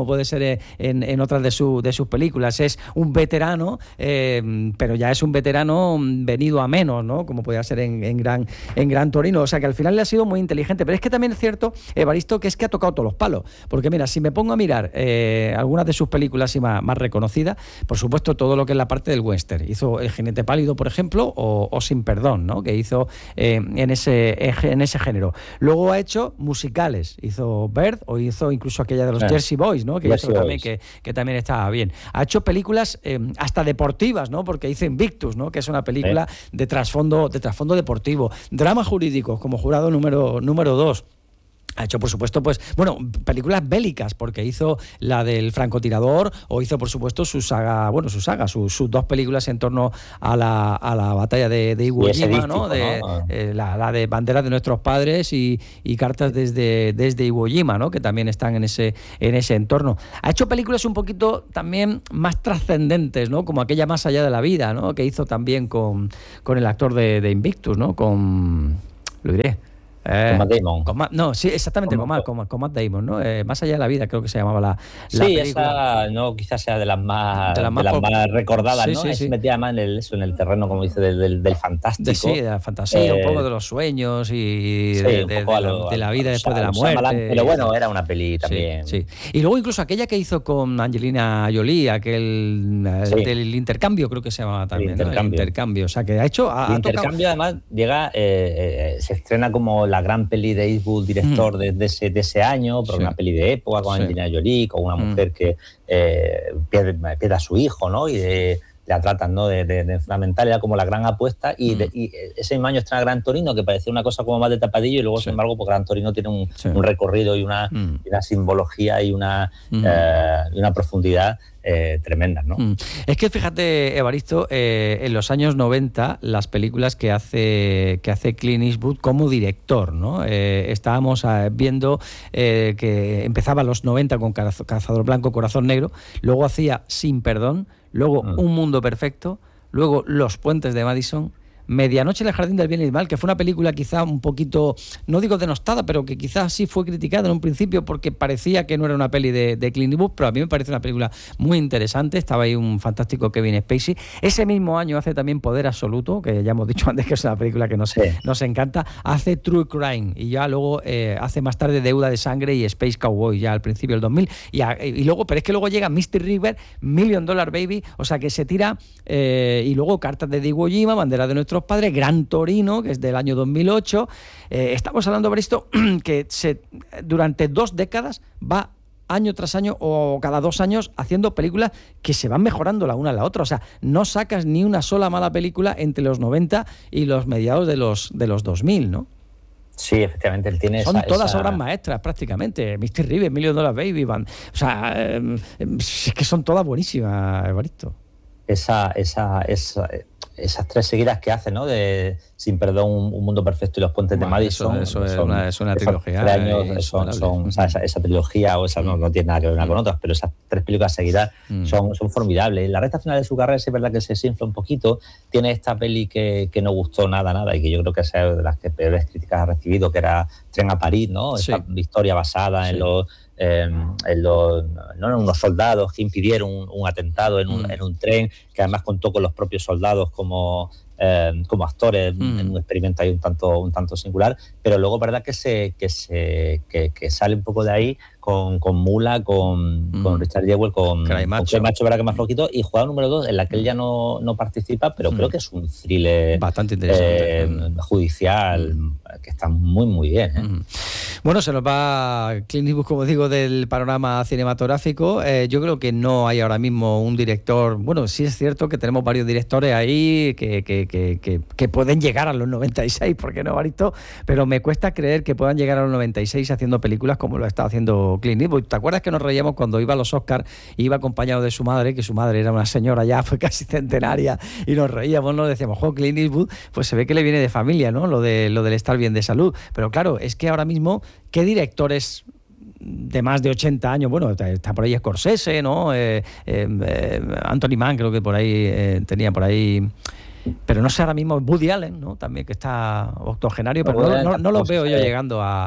como puede ser en, en otras de, su, de sus películas. Es un veterano, eh, pero ya es un veterano venido a menos, ¿no? Como podía ser en, en, Gran, en Gran Torino. O sea que al final le ha sido muy inteligente. Pero es que también es cierto, Evaristo, que es que ha tocado todos los palos. Porque mira, si me pongo a mirar eh, algunas de sus películas y más, más reconocidas, por supuesto todo lo que es la parte del western. Hizo El jinete pálido, por ejemplo, o, o Sin perdón, ¿no? Que hizo eh, en, ese, en ese género. Luego ha hecho musicales. Hizo Bird o hizo incluso aquella de los eh, Jersey Boys, ¿no? Que, Jersey hizo también, que, que también estaba bien. Ha hecho películas eh, hasta deportivas, ¿no? Porque hizo Invictus, ¿no? Que es una película ¿Eh? de trasfondo de trasfondo deportivo. Drama jurídico como jurado número número dos. Ha hecho, por supuesto, pues, bueno, películas bélicas, porque hizo la del francotirador o hizo, por supuesto, su saga, bueno, su saga, sus, sus dos películas en torno a la, a la batalla de, de Iwo Jima, ¿no? De, ¿no? Eh, la, la de Banderas de nuestros padres y, y Cartas desde, desde Iwo Jima, ¿no? Que también están en ese, en ese entorno. Ha hecho películas un poquito también más trascendentes, ¿no? Como aquella Más allá de la vida, ¿no? Que hizo también con, con el actor de, de Invictus, ¿no? Con... lo diré... Eh, con Matt Damon. Con Matt, no, sí, exactamente, con Matt, con, con Matt Damon, ¿no? Eh, Más allá de la vida, creo que se llamaba la, la sí, película. Esa no, quizás sea de las más, de las más, de las por... más recordadas, sí, ¿no? Sí, es sí. metida más en el, eso, en el terreno, como dice, del, del, del fantástico. De, sí, de la fantasía, eh, un poco de los sueños y sí, de, de, de, lo, de la vida a, después a, de la muerte. Shyamalan, pero bueno, era una peli también. Sí, sí. Y luego incluso aquella que hizo con Angelina Jolie, aquel sí. del intercambio, creo que se llamaba también, el intercambio. ¿no? El intercambio. O sea, que ha hecho... Ha, el ha intercambio, tocado... además, llega, eh, eh, se estrena como la gran peli de Eastwood, director mm. de, de, ese, de ese año, pero sí. una peli de época con sí. Angelina Jolie, con una mujer mm. que eh, pierde, pierde a su hijo, ¿no? Y de, la tratan, ¿no? De, de, de fundamental, era como la gran apuesta. Y, mm. de, y ese mismo año estrena Gran Torino, que parecía una cosa como más de tapadillo, y luego, sí. sin embargo, pues Gran Torino tiene un, sí. un recorrido y una, mm. y una simbología y una, mm. eh, y una profundidad Eh, tremendas, ¿no? Mm. Es que fíjate, Evaristo, eh, en los años noventa, las películas que hace que hace Clint Eastwood como director, ¿no? Eh, estábamos eh, viendo eh, que empezaba en los noventa con Cazador Blanco, Corazón Negro, luego hacía Sin perdón, luego mm. Un mundo perfecto, luego Los puentes de Madison, Medianoche en el jardín del bien y del mal, que fue una película quizá un poquito, no digo denostada, pero que quizás sí fue criticada en un principio porque parecía que no era una peli de, de Clint Eastwood, pero a mí me parece una película muy interesante. Estaba ahí un fantástico Kevin Spacey. Ese mismo año hace también Poder Absoluto, que ya hemos dicho antes que es una película que nos, sí. nos encanta. Hace True Crime y ya luego eh, hace más tarde Deuda de Sangre y Space Cowboy, ya al principio del dos mil. Y, a, y luego, pero es que luego llega Misty River, Million Dollar Baby, o sea que se tira, eh, y luego Cartas de Iwo Jima, Bandera de nuestros padres, Gran Torino, que es del año dos mil ocho. Eh, estamos hablando, Evaristo, que se, durante dos décadas va año tras año o cada dos años haciendo películas que se van mejorando la una a la otra. O sea, no sacas ni una sola mala película entre los noventa y los mediados de los, de los dos mil, ¿no? Sí, efectivamente, él tiene Son esa, todas esa... obras maestras, prácticamente. Misty River, Million Dollar Baby, Van. O sea, eh, es que son todas buenísimas, Evaristo. Esa, esa, esa, esas tres seguidas que hace, ¿no? De Sin perdón, Un, un mundo perfecto y Los puentes bueno, de Madison. Eso, eso son, es una, es una trilogía. Años, son, son, o sea, esa, esa trilogía, o esa no, no tiene nada que ver una mm. con otras, pero esas tres películas seguidas mm. son, son formidables. La recta final de su carrera sí es verdad que se desinfla un poquito. Tiene esta peli que, que no gustó nada, nada, y que yo creo que es de las que peores críticas ha recibido, que era Tren a París, ¿no? Esta sí. historia basada sí. en los Eh, en, los, no, en unos soldados que impidieron un, un atentado en un, mm. en un tren, que además contó con los propios soldados como, eh, como actores mm. en un experimento ahí un tanto, un tanto singular, pero luego verdad que se, que, se, que, que sale un poco de ahí con, con Mula, con, mm. con Richard Jewell, con Cray Macho, verdad que más floquito, y Jugada número dos, en la que él ya no, no participa, pero mm. creo que es un thriller bastante interesante, eh, mm. judicial, mm. que está muy, muy bien, ¿eh? Mm. Bueno, se nos va Clint Eastwood, como digo, del panorama cinematográfico. Eh, yo creo que no hay ahora mismo un director. Bueno, sí es cierto que tenemos varios directores ahí que, que, que, que, que pueden llegar a los noventa y seis, ¿por qué no, Evaristo? Pero me cuesta creer que puedan llegar a los noventa y seis haciendo películas como lo está haciendo Clint Eastwood. ¿Te acuerdas que nos reíamos cuando iba a los Oscars y iba acompañado de su madre, que su madre era una señora ya, fue casi centenaria, y nos reíamos, nos decíamos, jo, Clint Eastwood, pues se ve que le viene de familia, ¿no? Lo de lo del estar bien de salud. Pero claro, es que ahora mismo, ¿qué directores de más de ochenta años? Bueno, está por ahí Scorsese, ¿no? Eh, eh, Anthony Mann, creo que por ahí eh, tenía por ahí... Pero no sé ahora mismo, Woody Allen, ¿no? También, que está octogenario, pero no, no, no lo veo yo llegando a,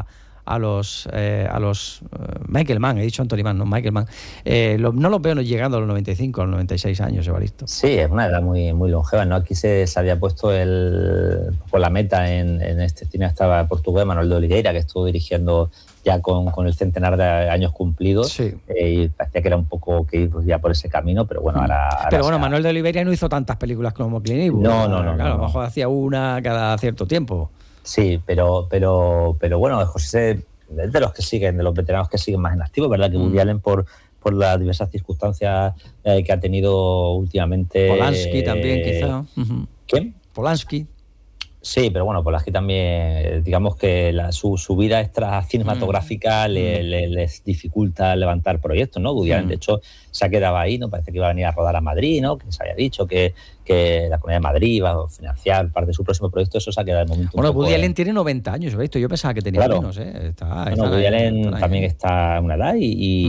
a los eh, a los uh, Michael Mann, he dicho Anthony Mann, no Michael Mann, eh, lo, no los veo llegando a los noventa y cinco, a los noventa y seis años, Evaristo. Sí, es una edad muy, muy longeva, ¿no? Aquí se, se había puesto el, con la meta en, en este cineasta portugués, Manuel de Oliveira, que estuvo dirigiendo ya con, con el centenar de años cumplidos, sí. eh, y parecía que era un poco que ir ya por ese camino, pero bueno, ahora... ahora pero bueno, sea... Manuel de Oliveira no hizo tantas películas como Clint Eastwood. No, no, no. Claro, no, a lo no. mejor hacía una cada cierto tiempo. Sí, pero, pero, pero bueno, José es de los que siguen, de los veteranos que siguen más en activo, ¿verdad? Que Woody mm. Allen, por, por las diversas circunstancias eh, que ha tenido últimamente... Polanski eh, también, quizá. Uh-huh. ¿Quién? Polanski. Sí, pero bueno, Polanski también, digamos que la, su, su vida extra cinematográfica mm. le, le, les dificulta levantar proyectos, ¿no? Woody Allen, mm. de hecho, se ha quedado ahí, ¿no? Parece que iba a venir a rodar a Madrid, ¿no? Que se había dicho que, que la Comunidad de Madrid iba a financiar parte de su próximo proyecto, eso se ha quedado de momento. Bueno, un poco Woody Allen en... tiene noventa años, ¿veis? Yo pensaba que tenía claro. menos, ¿eh? Está, bueno, está Woody ahí, Allen está también ahí. está en una edad y,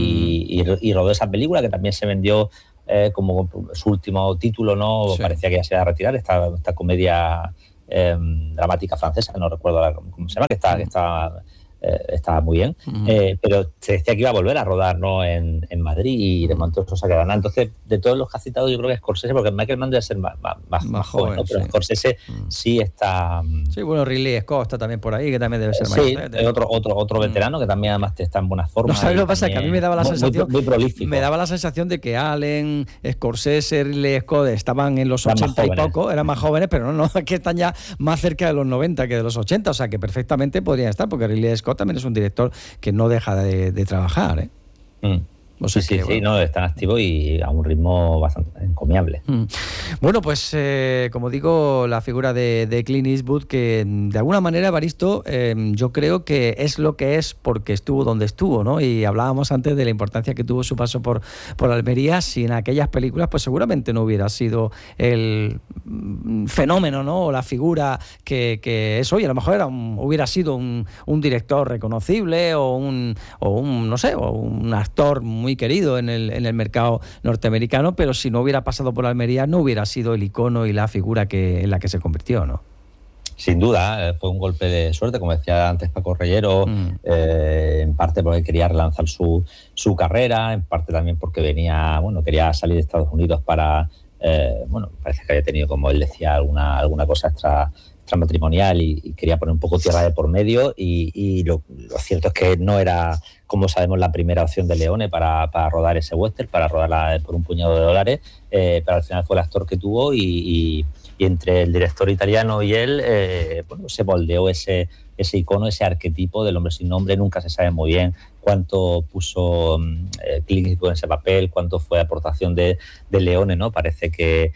y, mm. y, y rodó esa película que también se vendió eh, como su último título, ¿no? Sí. Parecía que ya se iba a retirar, esta, esta comedia... Eh, dramática francesa, no recuerdo ahora cómo se llama, que está, que está, eh, está muy bien, uh-huh. eh, pero se decía que iba a volver a rodar, ¿no? en, en Madrid, y de momento eso se ha quedado nada. Entonces, de todos los que has citado, yo creo que es Scorsese, porque Michael Mann debe ser más, más, más, más joven, ¿no? Pero sí. Scorsese uh-huh. sí está... Sí, bueno, Ridley Scott está también por ahí, que también debe ser eh, más sí, joven. Sí, otro, otro, otro veterano uh-huh. que también además está en buena forma. No sabes lo que pasa, que a mí me daba la muy, sensación... Muy, muy prolífico. Me daba la sensación de que Allen, Scorsese, Ridley Scott estaban en los eran ochenta y poco, eran más jóvenes, pero no, no, es que están ya más cerca de los noventa que de los ochenta, o sea que perfectamente podrían estar, porque Ridley Scott también es un director que no deja de, de trabajar, ¿eh? Mm. O sea, sí, sí, que, sí, bueno. no, están activos y a un ritmo bastante encomiable. Mm. Bueno, pues eh, como digo, la figura de, de Clint Eastwood, que de alguna manera, Evaristo, eh, yo creo que es lo que es porque estuvo donde estuvo, ¿no? Y hablábamos antes de la importancia que tuvo su paso por, por Almería. Sin aquellas películas, pues seguramente no hubiera sido el fenómeno, ¿no? O la figura que, que es hoy. A lo mejor era un, hubiera sido un, un director reconocible o un, o un, no sé, o un actor muy muy querido en el, en el mercado norteamericano, pero si no hubiera pasado por Almería no hubiera sido el icono y la figura que, en la que se convirtió, ¿no? Sin duda, fue un golpe de suerte, como decía antes Paco Reyero, mm. eh, en parte porque quería relanzar su, su carrera, en parte también porque venía, bueno, quería salir de Estados Unidos para, eh, bueno, parece que había tenido, como él decía, alguna, alguna cosa extra matrimonial y, y quería poner un poco tierra de por medio y, y lo, lo cierto es que no era, como sabemos, la primera opción de Leone para, para rodar ese western, para rodarla por un puñado de dólares, eh, pero al final fue el actor que tuvo y, y, y entre el director italiano y él, eh, bueno, se moldeó ese, ese icono, ese arquetipo del hombre sin nombre. Nunca se sabe muy bien cuánto puso eh, Clint Eastwood en ese papel, cuánto fue aportación de, de Leone, ¿no? Parece que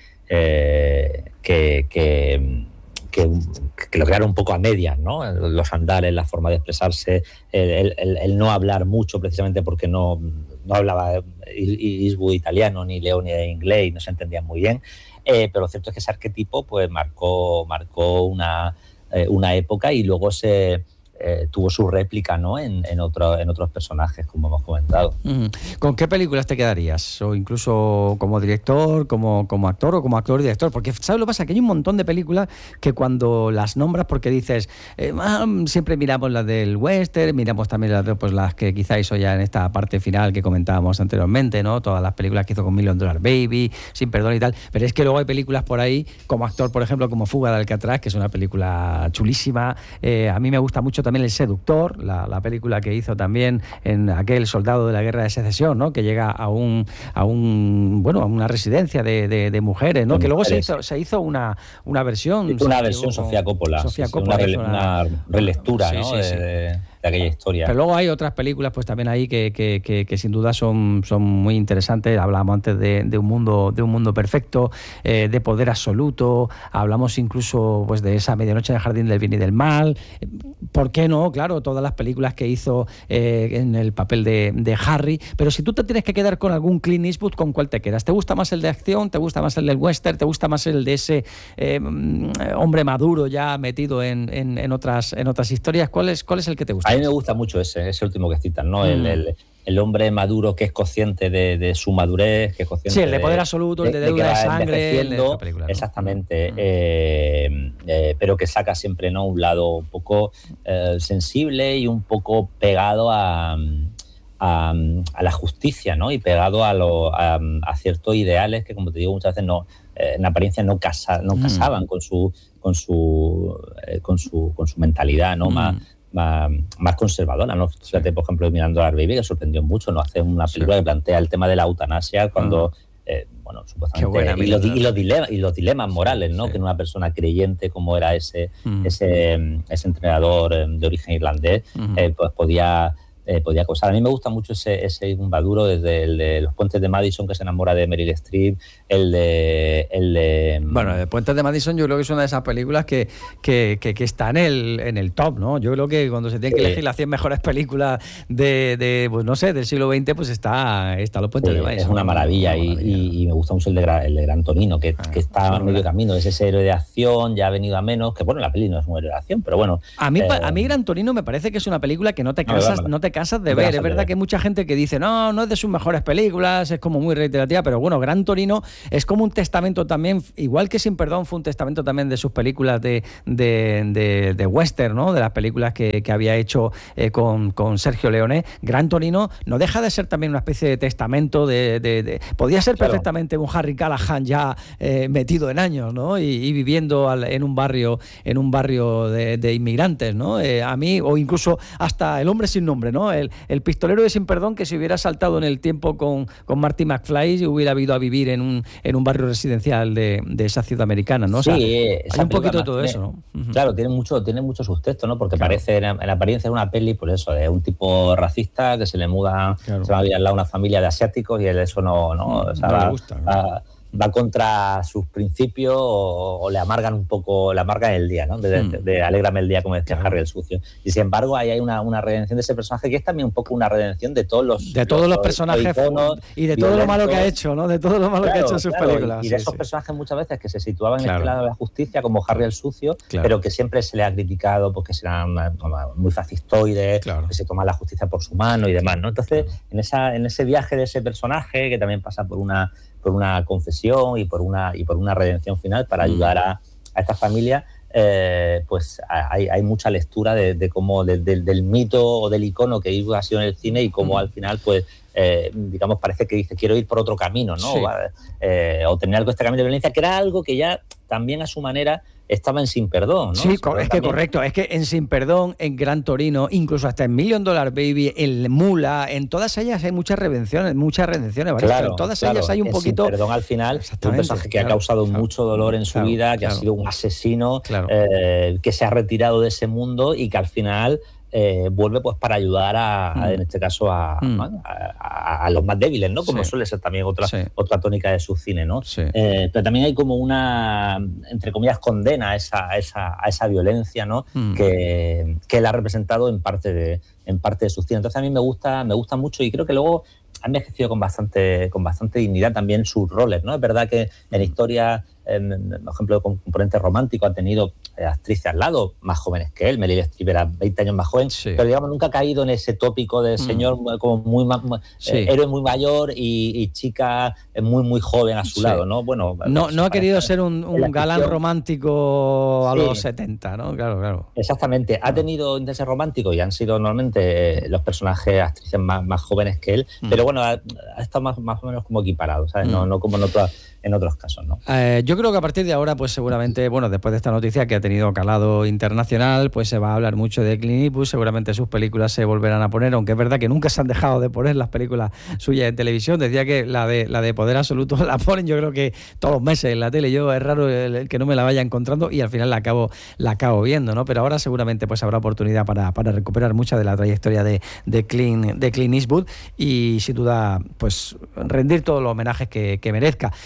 eh, que, que Que, que lo crearon un poco a medias, ¿no? Los andares, la forma de expresarse, el, el, el no hablar mucho precisamente porque no, no hablaba Eastwood italiano ni Leone inglés y no se entendían muy bien, eh, pero lo cierto es que ese arquetipo pues marcó, marcó una, eh, una época y luego se... Eh, tuvo su réplica, ¿no? en, en, otro, en otros personajes, como hemos comentado. ¿Con qué películas te quedarías? O incluso como director, como, como actor o como actor y director. Porque, ¿sabes lo que pasa? Que hay un montón de películas que cuando las nombras, porque dices, eh, ah, siempre miramos las del western, miramos también las, pues, las que quizá hizo ya en esta parte final que comentábamos anteriormente, ¿no? Todas las películas que hizo con Million Dollar Baby, Sin Perdón y tal. Pero es que luego hay películas por ahí, como actor, por ejemplo, como Fuga de Alcatraz, que es una película chulísima. Eh, a mí me gusta mucho también El Seductor, la, la película que hizo también en aquel soldado de la Guerra de Secesión, ¿no? Que llega a un a un bueno a una residencia de, de, de mujeres, ¿no? De que luego mujeres. se hizo se hizo una una versión una versión Sofía Coppola, Sofía Coppola una, una, una relectura, sí, ¿no? Sí, sí. De, de, de aquella historia. Pero luego hay otras películas pues también ahí que, que, que, que sin duda son, son muy interesantes. Hablábamos antes de, de un mundo de un mundo perfecto, eh, de poder absoluto. Hablamos incluso pues de esa Medianoche en el Jardín del Bien y del Mal. ¿Por qué no? Claro, todas las películas que hizo eh, en el papel de, de Harry. Pero si tú te tienes que quedar con algún Clint Eastwood, ¿con cuál te quedas? ¿Te gusta más el de acción? ¿Te gusta más el del western? ¿Te gusta más el de ese eh, hombre maduro ya metido en, en, en otras en otras historias? ¿Cuál es, cuál es el que te gusta? A mí me gusta mucho ese, ese último que citan, ¿no? Mm. El, el, el hombre maduro que es consciente de, de su madurez, que es consciente sí, el de poder de, absoluto, el de deuda de, de sangre, el de esta película, ¿no? Exactamente, mm. eh, eh, pero que saca siempre, ¿no?, un lado un poco eh, sensible y un poco pegado a, a, a la justicia, ¿no?, y pegado a, lo, a, a ciertos ideales que, como te digo, muchas veces no, eh, en apariencia no, casa, no mm. casaban con su, con su, eh, con su, con su mentalidad, ¿no?, mm. más Más, más conservadora, ¿no? Fíjate, sí. por ejemplo, mirando a Baby, que sorprendió mucho, ¿no? Hace una película sí. que plantea el tema de la eutanasia cuando, uh-huh. eh, bueno, supuestamente... Y los, y, los dilemas, y los dilemas morales, ¿no? Sí. Que en una persona creyente como era ese, uh-huh. ese, ese entrenador de origen irlandés, uh-huh. eh, pues podía... Eh, podía causar. A mí me gusta mucho ese, ese Maduro, desde el de Los Puentes de Madison, que se enamora de Meryl Streep, el de... El de bueno, el Puentes de Madison yo creo que es una de esas películas que, que, que, que está en el, en el top, ¿no? Yo creo que cuando se tienen que elegir las cien mejores películas de, de pues no sé, del siglo veinte, pues está, está Los Puentes sí, de Madison. Es una maravilla, una maravilla. Y, y me gusta mucho el de, el de Gran Torino, que, ah, que está a medio camino, es ese héroe de acción, ya ha venido a menos, que bueno, la peli no es un héroe de acción, pero bueno... A mí, eh, a mí Gran Torino me parece que es una película que no te cansas, no, no te cansas de ver, es verdad que hay mucha gente que dice, no, no es de sus mejores películas, es como muy reiterativa, pero bueno, Gran Torino es como un testamento también, igual que Sin Perdón fue un testamento también de sus películas de, de, de, de western, ¿no? De las películas que, que había hecho eh, con, con Sergio Leone. Gran Torino no deja de ser también una especie de testamento de... de, de podía ser claro. perfectamente un Harry Callahan ya eh, metido en años, ¿no? Y, y viviendo al, en un barrio en un barrio de, de inmigrantes, ¿no? Eh, a mí, o incluso hasta El hombre sin nombre, ¿no? El, el pistolero de Sin Perdón, que si hubiera saltado en el tiempo con, con Marty McFly hubiera ido a vivir en un, en un barrio residencial de, de esa ciudad americana, ¿no? O sea, sí, hay un poquito de todo tiene, eso, ¿no? Uh-huh. Claro, tiene mucho, tiene mucho sustento, ¿no? Porque claro. parece, en, en apariencia es una peli, por eso, de un tipo racista que se le muda, claro. se va a vivir al lado una familia de asiáticos y él eso no, no, o sea, no va, le gusta, ¿no? va, va contra sus principios o, o le amargan un poco, le amargan el día, ¿no? De, mm. de, de alégrame el día, como decía claro. Harry el Sucio. Y sin embargo, ahí hay una, una redención de ese personaje que es también un poco una redención de todos los... De todos los, los personajes y de todo lo malo que ha hecho, ¿no? De todo lo malo claro, que ha hecho en sus claro, películas. Y de esos sí, personajes sí. muchas veces que se situaban claro. en este lado de la justicia, como Harry el Sucio, claro. pero que siempre se le ha criticado porque serán muy fascistoides, claro. que se toma la justicia por su mano y demás, ¿no? Entonces, claro. en, esa, en ese viaje de ese personaje, que también pasa por una... por una confesión y por una y por una redención final para ayudar a, a esta familia, eh, pues hay, hay mucha lectura de, de cómo de, de, del mito o del icono que Eastwood ha sido en el cine y cómo al final pues eh, digamos parece que dice quiero ir por otro camino, ¿no? Sí. Eh, o tener algo este camino de violencia, que era algo que ya también a su manera estaba en Sin Perdón, ¿no? Sí, es también... que correcto, es que en Sin Perdón, en Gran Torino, incluso hasta en Million Dollar Baby, en Mula, en todas ellas hay muchas redenciones, muchas redenciones, ¿vale? Claro, en todas claro. ellas hay un en poquito... Sin Perdón al final, un personaje que claro, ha causado claro, mucho dolor en su claro, vida, que claro. ha sido un asesino, claro. eh, que se ha retirado de ese mundo y que al final... Eh, vuelve pues para ayudar a, a en este caso a, mm. a, a, a los más débiles, ¿no? Como sí. suele ser también otra sí. otra tónica de su cine, ¿no? Sí. Eh, pero también hay como una, entre comillas, condena a esa, a esa, a esa violencia, ¿no? Mm. Que, que él ha representado en parte de en parte de su cine. Entonces a mí me gusta me gusta mucho y creo que luego ha envejecido con bastante con bastante dignidad también sus roles, ¿no? Es verdad que en la historia, en, por ejemplo, con componente romántico ha tenido eh, actrices al lado más jóvenes que él. Meryl Streep era veinte años más joven, sí. pero digamos nunca ha caído en ese tópico de señor mm. como muy, muy sí. eh, héroe muy mayor y, y chica muy muy joven a su sí. lado, ¿no? Bueno, no, no ha querido ser un, un galán romántico a sí. los setenta, ¿no? Claro, claro. Exactamente. Ha tenido intereses románticos y han sido normalmente los personajes, actrices más, más jóvenes que él, mm. pero bueno, ha, ha estado más, más o menos como equiparado, ¿sabes? Mm. No, no como en otras en otros casos, ¿no? Eh, yo creo que a partir de ahora, pues seguramente, bueno, después de esta noticia que ha tenido calado internacional, pues se va a hablar mucho de Clint Eastwood, seguramente sus películas se volverán a poner, aunque es verdad que nunca se han dejado de poner las películas suyas en televisión. Decía que la de la de Poder Absoluto la ponen yo creo que todos los meses en la tele. Yo es raro el, el que no me la vaya encontrando y al final la acabo la acabo viendo, ¿no? Pero ahora seguramente pues habrá oportunidad para, para recuperar mucha de la trayectoria de, de, Clint, de Clint Eastwood y sin duda pues rendir todos los homenajes que, que merezca.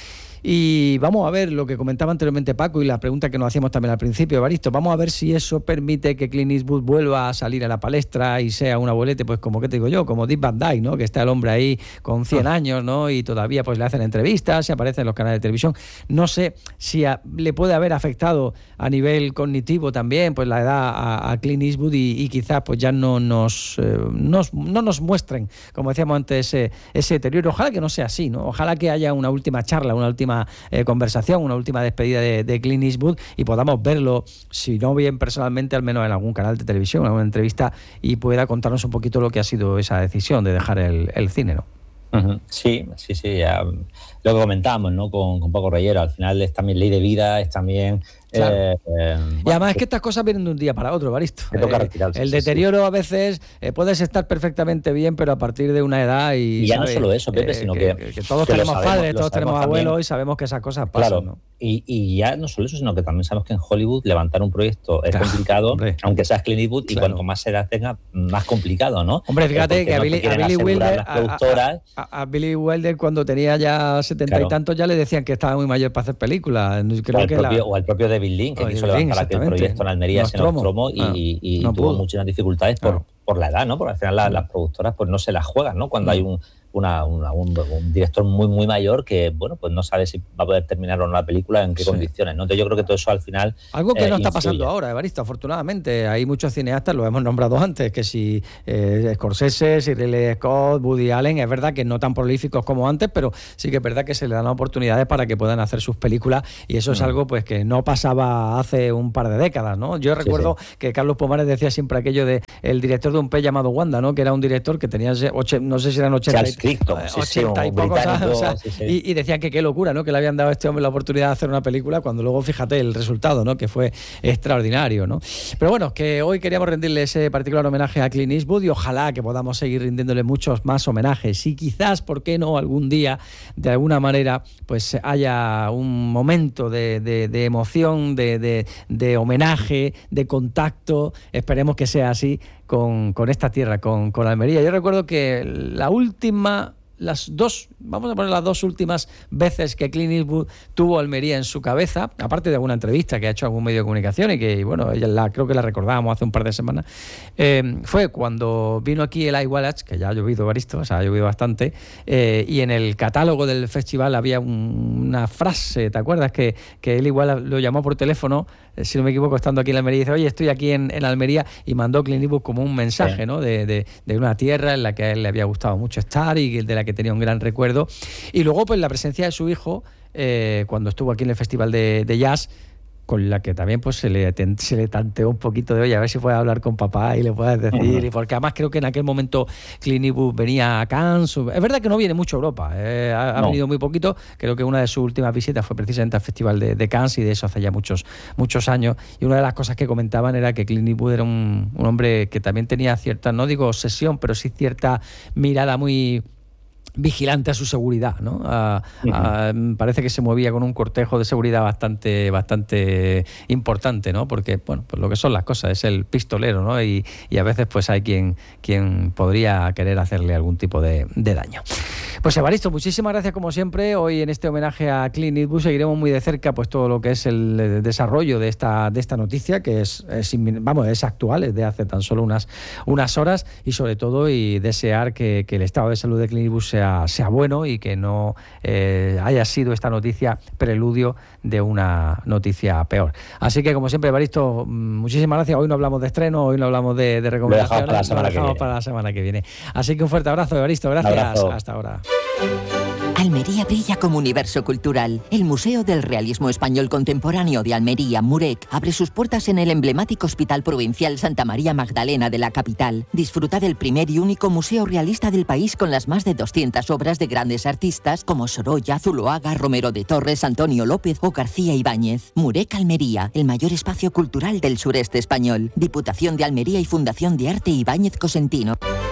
Y vamos a ver lo que comentaba anteriormente Paco y la pregunta que nos hacíamos también al principio, Evaristo, vamos a ver si eso permite que Clint Eastwood vuelva a salir a la palestra y sea un abuelete, pues como que te digo yo, como Dick Van Dyke, ¿no? Que está el hombre ahí con cien años, ¿no? Y todavía pues le hacen entrevistas, se aparece en los canales de televisión. No sé si a, le puede haber afectado a nivel cognitivo también, pues la edad a, a Clint Eastwood y, y quizás pues ya no nos, eh, nos no nos muestren, como decíamos antes, ese, ese deterioro. Ojalá que no sea así, ¿no? Ojalá que haya una última charla, una última eh, conversación, una última despedida de, de Clint Eastwood y podamos verlo, si no bien personalmente, al menos en algún canal de televisión, en alguna entrevista, y pueda contarnos un poquito lo que ha sido esa decisión de dejar el, el cine, ¿no? Uh-huh. Sí, sí, sí. Ya, lo que comentábamos, ¿no? Con, con Paco Reyero, al final es también ley de vida, es también... Claro. Eh, eh, y bueno, además es que estas cosas vienen de un día para otro, Evaristo. Te toca Eh, retirarse, el sí, deterioro sí. a veces eh, puedes estar perfectamente bien, pero a partir de una edad y, Y ya ¿sabes? no solo eso, Pepe, Eh, sino que, que, que, que todos que lo tenemos sabemos, padres, lo todos tenemos sabemos abuelos también. y sabemos que esas cosas pasan, Claro, ¿no? y, y ya no solo eso, sino que también sabemos que en Hollywood levantar un proyecto es Claro, complicado, hombre. aunque seas Clint Eastwood, y Claro. cuanto más edad tenga, más complicado, ¿no? Hombre, fíjate Eh, que a porque no te Billy, a quieren Billy asegurar Wilder, las a, productoras. a, a, a Billy Wilder cuando tenía ya setenta Claro. y tantos ya le decían que estaba muy mayor para hacer películas. Creo o, el que propio, la... o el propio David Lynch, que o quiso David Lynch, levantar aquel exactamente. proyecto en Almería, ese Nostromo. Nostromo, y, Ah, y, y no tuvo pudo. muchas dificultades por, Claro. por la edad, ¿no? Porque al final la, las productoras pues no se las juegan, ¿no? Cuando Mm. hay un, una, una, un, un director muy muy mayor que, bueno, pues no sabe si va a poder terminar o no la película, en qué Sí. condiciones, ¿no? Entonces yo creo que todo eso al final Algo que eh, no está influye. pasando ahora, Evaristo, afortunadamente. Hay muchos cineastas, lo hemos nombrado antes, que si eh, Scorsese, si Ridley Scott, Woody Allen, es verdad que no tan prolíficos como antes, pero sí que es verdad que se le dan oportunidades para que puedan hacer sus películas y eso es Mm. algo pues que no pasaba hace un par de décadas, ¿no? Yo recuerdo sí. que Carlos Pomares decía siempre aquello de el director de un pez llamado Wanda, ¿no? Que era un director que tenía, oche, no sé si eran ochenta, Charles Crichton, sí, sí, ochenta y un pocos años, británico, o sea, sí, sí. y, y decían que qué locura, ¿no? Que le habían dado a este hombre la oportunidad de hacer una película cuando luego, fíjate, el resultado, ¿no? Que fue extraordinario, ¿no? Pero bueno, que hoy queríamos rendirle ese particular homenaje a Clint Eastwood y ojalá que podamos seguir rindiéndole muchos más homenajes y quizás, ¿por qué no?, algún día, de alguna manera, pues haya un momento de, de, de emoción, de, de, de homenaje, de contacto, esperemos que sea así con, con esta tierra, con, con Almería. Yo recuerdo que la última... las dos, vamos a poner las dos últimas veces que Clint Eastwood tuvo Almería en su cabeza, aparte de alguna entrevista que ha hecho a algún medio de comunicación y que, bueno, ella la, creo que la recordábamos hace un par de semanas, eh, fue cuando vino aquí el iWallach, que ya ha llovido, Evaristo, o sea, ha llovido bastante, eh, y en el catálogo del festival había un, una frase, ¿te acuerdas? Que, que él igual lo llamó por teléfono, eh, si no me equivoco, estando aquí en Almería, y dice, oye, estoy aquí en, en Almería, y mandó Clint Eastwood como un mensaje, Sí. ¿no? De, de, de una tierra en la que a él le había gustado mucho estar y de la que tenía un gran recuerdo. Y luego, pues la presencia de su hijo, eh, cuando estuvo aquí en el Festival de, de Jazz, con la que también pues se le, se le tanteó un poquito de, oye, a ver si puedes hablar con papá y le puedes decir, uh-huh. y porque además creo que en aquel momento Clint Eastwood venía a Cannes, es verdad que no viene mucho a Europa, eh, ha, ha no. venido muy poquito, creo que una de sus últimas visitas fue precisamente al Festival de, de Cannes y de eso hace ya muchos, muchos años, y una de las cosas que comentaban era que Clint Eastwood era un, un hombre que también tenía cierta, no digo obsesión, pero sí cierta mirada muy... vigilante a su seguridad, ¿no? A, a, parece que se movía con un cortejo de seguridad bastante bastante importante, ¿no? Porque, bueno, pues lo que son las cosas, es el pistolero, ¿no? Y, y a veces pues hay quien, quien podría querer hacerle algún tipo de, de daño. Pues Evaristo, muchísimas gracias como siempre. Hoy en este homenaje a Clint Eastwood seguiremos muy de cerca pues todo lo que es el desarrollo de esta, de esta noticia, que es, es, vamos, es actual, es de hace tan solo unas, unas horas, y sobre todo y desear que, que el estado de salud de Clint Eastwood sea sea bueno y que no eh, haya sido esta noticia preludio de una noticia peor. Así que, como siempre, Evaristo, muchísimas gracias. Hoy no hablamos de estreno, hoy no hablamos de, de recomendaciones, lo dejamos para la semana, lo dejamos que, viene. para la semana que viene. Así que un fuerte abrazo, Evaristo. Gracias. Hasta ahora. Almería brilla como universo cultural. El Museo del Realismo Español Contemporáneo de Almería, Murec, abre sus puertas en el emblemático Hospital Provincial Santa María Magdalena de la capital. Disfruta del primer y único museo realista del país con las más de doscientas obras de grandes artistas como Sorolla, Zuloaga, Romero de Torres, Antonio López o García Ibáñez. Murec, Almería, el mayor espacio cultural del sureste español. Diputación de Almería y Fundación de Arte Ibáñez Cosentino.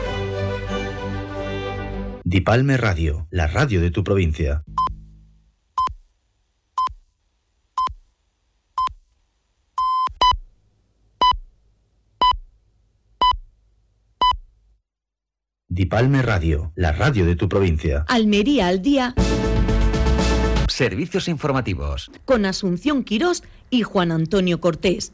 Dipalme Radio, la radio de tu provincia. Dipalme Radio, la radio de tu provincia. Almería al día. Servicios informativos. Con Asunción Quirós y Juan Antonio Cortés.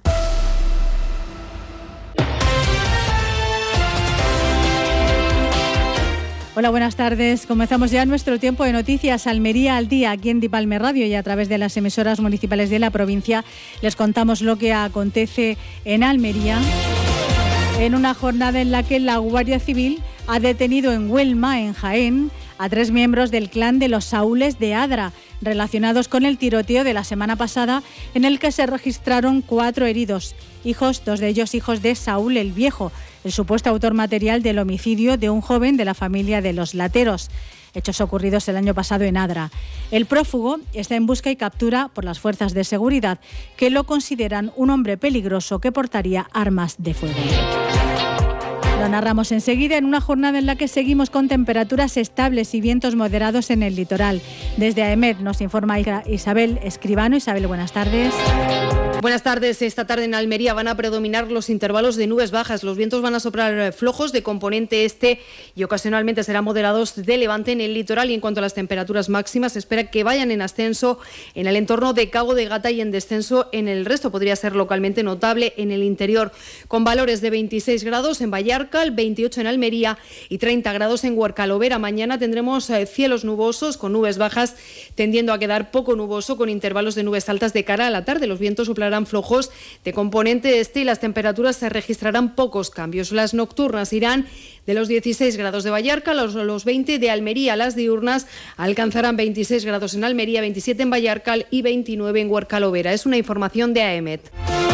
Hola, buenas tardes. Comenzamos ya nuestro tiempo de noticias Almería al día aquí en Dipalme Radio y a través de las emisoras municipales de la provincia les contamos lo que acontece en Almería en una jornada en la que la Guardia Civil ha detenido en Huelma, en Jaén, a tres miembros del clan de los Saúles de Adra, relacionados con el tiroteo de la semana pasada, en el que se registraron cuatro heridos, hijos, dos de ellos hijos de Saúl el Viejo, el supuesto autor material del homicidio de un joven de la familia de los Lateros, hechos ocurridos el año pasado en Adra. El prófugo está en busca y captura por las fuerzas de seguridad, que lo consideran un hombre peligroso que portaría armas de fuego. Lo narramos enseguida en una jornada en la que seguimos con temperaturas estables y vientos moderados en el litoral. Desde AEMET nos informa Isabel Escribano. Isabel, buenas tardes. Buenas tardes. Esta tarde en Almería van a predominar los intervalos de nubes bajas. Los vientos van a soplar flojos de componente este y ocasionalmente serán moderados de levante en el litoral. Y en cuanto a las temperaturas máximas, se espera que vayan en ascenso en el entorno de Cabo de Gata y en descenso en el resto. Podría ser localmente notable en el interior, con valores de veintiséis grados en Vallarcal, veintiocho en Almería y treinta grados en Huercalovera. Mañana tendremos eh, cielos nubosos con nubes bajas, tendiendo a quedar poco nuboso con intervalos de nubes altas de cara a la tarde. Los vientos soplarán flojos de componente este y las temperaturas se registrarán pocos cambios. Las nocturnas irán de los dieciséis grados de Vallarca a los, los veinte de Almería. Las diurnas alcanzarán veintiséis grados en Almería, veintisiete en Vallarcal y veintinueve en Huercalovera. Es una información de AEMET.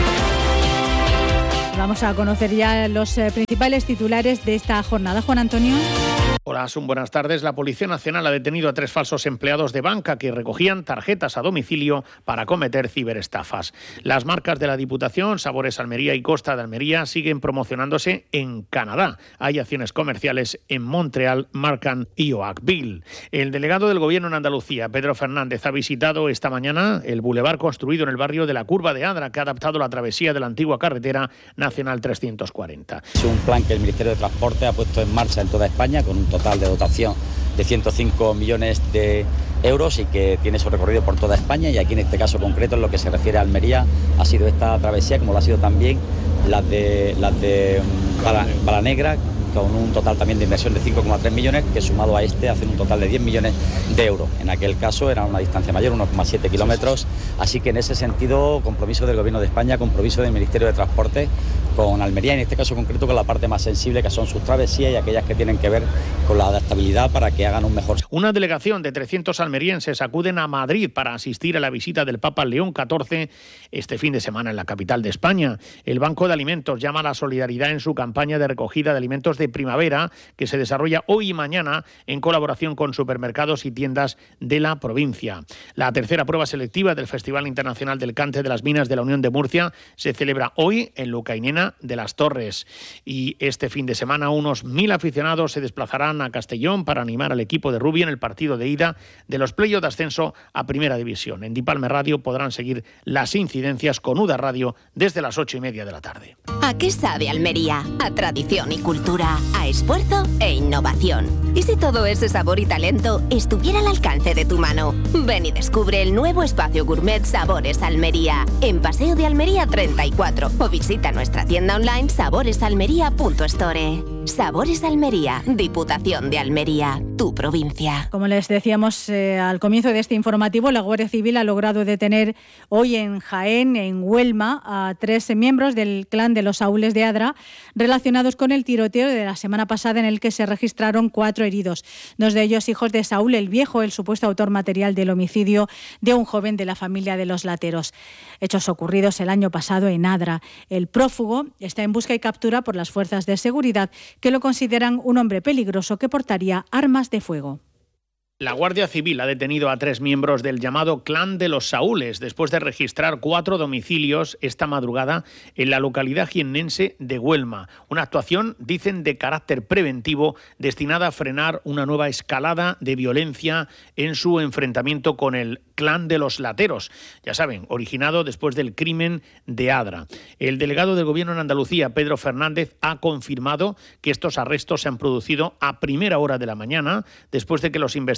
Vamos a conocer ya los eh, principales titulares de esta jornada. Juan Antonio. Hola, Asun, buenas tardes. La Policía Nacional ha detenido a tres falsos empleados de banca que recogían tarjetas a domicilio para cometer ciberestafas. Las marcas de la Diputación, Sabores Almería y Costa de Almería, siguen promocionándose en Canadá. Hay acciones comerciales en Montreal, Markham y Oakville. El delegado del Gobierno en Andalucía, Pedro Fernández, ha visitado esta mañana el bulevar construido en el barrio de la Curva de Adra, que ha adaptado la travesía de la antigua carretera Nacional trescientos cuarenta. Es un plan que el Ministerio de Transporte ha puesto en marcha en toda España con un total de dotación de ciento cinco millones de euros y que tiene su recorrido por toda España, y aquí en este caso concreto, en lo que se refiere a Almería, ha sido esta travesía, como lo ha sido también las de las de Bala, Bala Negra, con un total también de inversión de cinco coma tres millones, que sumado a este hacen un total de diez millones de euros. En aquel caso era una distancia mayor, uno coma siete kilómetros, así que en ese sentido, compromiso del Gobierno de España, compromiso del Ministerio de Transporte con Almería, en este caso concreto con la parte más sensible, que son sus travesías y aquellas que tienen que ver con la adaptabilidad para que hagan un mejor. Una delegación de trescientos almerienses acuden a Madrid para asistir a la visita del Papa León catorce este fin de semana en la capital de España. El Banco de Alimentos llama a la solidaridad en su campaña de recogida de alimentos de primavera, que se desarrolla hoy y mañana en colaboración con supermercados y tiendas de la provincia. La tercera prueba selectiva del Festival Internacional del Cante de las Minas de la Unión de Murcia se celebra hoy en Lucainena de las Torres, y este fin de semana unos mil aficionados se desplazarán a Castellón para animar al equipo de Rubio en el partido de ida de los playoffs de ascenso a Primera División. En Dipalme Radio podrán seguir las incidencias con U D A Radio desde las ocho y media de la tarde. ¿A qué sabe Almería? A tradición y cultura, a esfuerzo e innovación. ¿Y si todo ese sabor y talento estuviera al alcance de tu mano? Ven y descubre el nuevo espacio gourmet Sabores Almería, en Paseo de Almería treinta y cuatro, o visita nuestra tienda online saboresalmería punto store. Sabores Almería, Diputación de Almería, tu provincia. Como les decíamos eh, al comienzo de este informativo, la Guardia Civil ha logrado detener hoy en Jaén, en Huelma, a tres miembros del clan de los Saúles de Adra, relacionados con el tiroteo de la semana pasada, en el que se registraron cuatro heridos, dos de ellos hijos de Saúl el Viejo, el supuesto autor material del homicidio de un joven de la familia de los Lateros, hechos ocurridos el año pasado en Adra. El prófugo está en busca y captura por las fuerzas de seguridad, que lo consideran un hombre peligroso que portaría armas de fuego. La Guardia Civil ha detenido a tres miembros del llamado Clan de los Saúles después de registrar cuatro domicilios esta madrugada en la localidad jiennense de Huelma. Una actuación, dicen, de carácter preventivo destinada a frenar una nueva escalada de violencia en su enfrentamiento con el Clan de los Lateros, ya saben, originado después del crimen de Adra. El delegado del Gobierno en Andalucía, Pedro Fernández, ha confirmado que estos arrestos se han producido a primera hora de la mañana, después de que los investigadores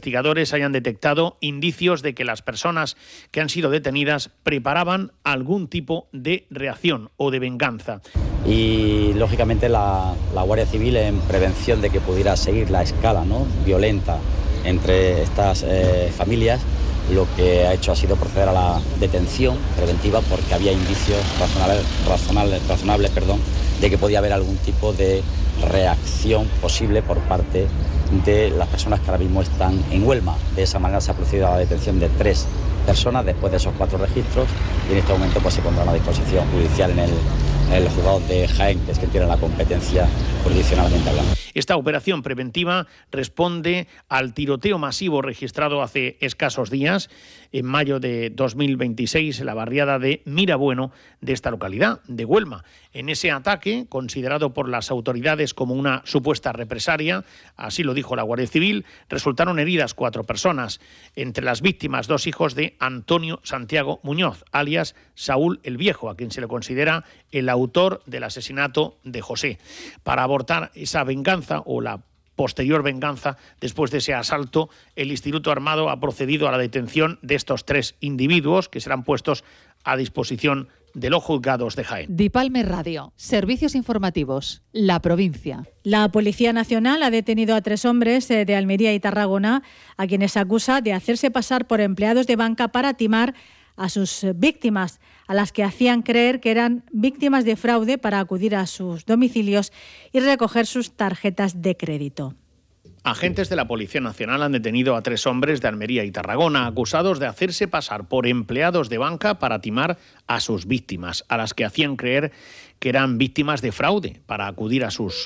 investigadores hayan detectado indicios de que las personas que han sido detenidas preparaban algún tipo de reacción o de venganza. Y lógicamente la, la Guardia Civil, en prevención de que pudiera seguir la escala, ¿no?, violenta entre estas eh, familias, lo que ha hecho ha sido proceder a la detención preventiva porque había indicios razonables, razonables, razonables perdón, de que podía haber algún tipo de reacción posible por parte de las personas que ahora mismo están en Huelma. De esa manera se ha procedido a la detención de tres personas después de esos cuatro registros y en este momento pues se pondrán a disposición judicial en el, en el juzgado de Jaén, que es quien tiene la competencia jurisdiccionalmente hablando. Esta operación preventiva responde al tiroteo masivo registrado hace escasos días, en mayo de dos mil veintiséis, en la barriada de Mirabueno de esta localidad, de Huelma. En ese ataque, considerado por las autoridades como una supuesta represalia, así lo dijo la Guardia Civil, resultaron heridas cuatro personas. Entre las víctimas, dos hijos de Antonio Santiago Muñoz, alias Saúl el Viejo, a quien se le considera el autor del asesinato de José. Para abortar esa venganza o la posterior venganza, después de ese asalto, el Instituto Armado ha procedido a la detención de estos tres individuos que serán puestos a disposición de los juzgados de Jaén. Dipalme Radio, servicios informativos, la provincia. La Policía Nacional ha detenido a tres hombres de Almería y Tarragona, a quienes acusa de hacerse pasar por empleados de banca para timar a sus víctimas, a las que hacían creer que eran víctimas de fraude para acudir a sus domicilios y recoger sus tarjetas de crédito. Agentes de la Policía Nacional han detenido a tres hombres de Almería y Tarragona, acusados de hacerse pasar por empleados de banca para timar a sus víctimas, a las que hacían creer que eran víctimas de fraude para acudir a sus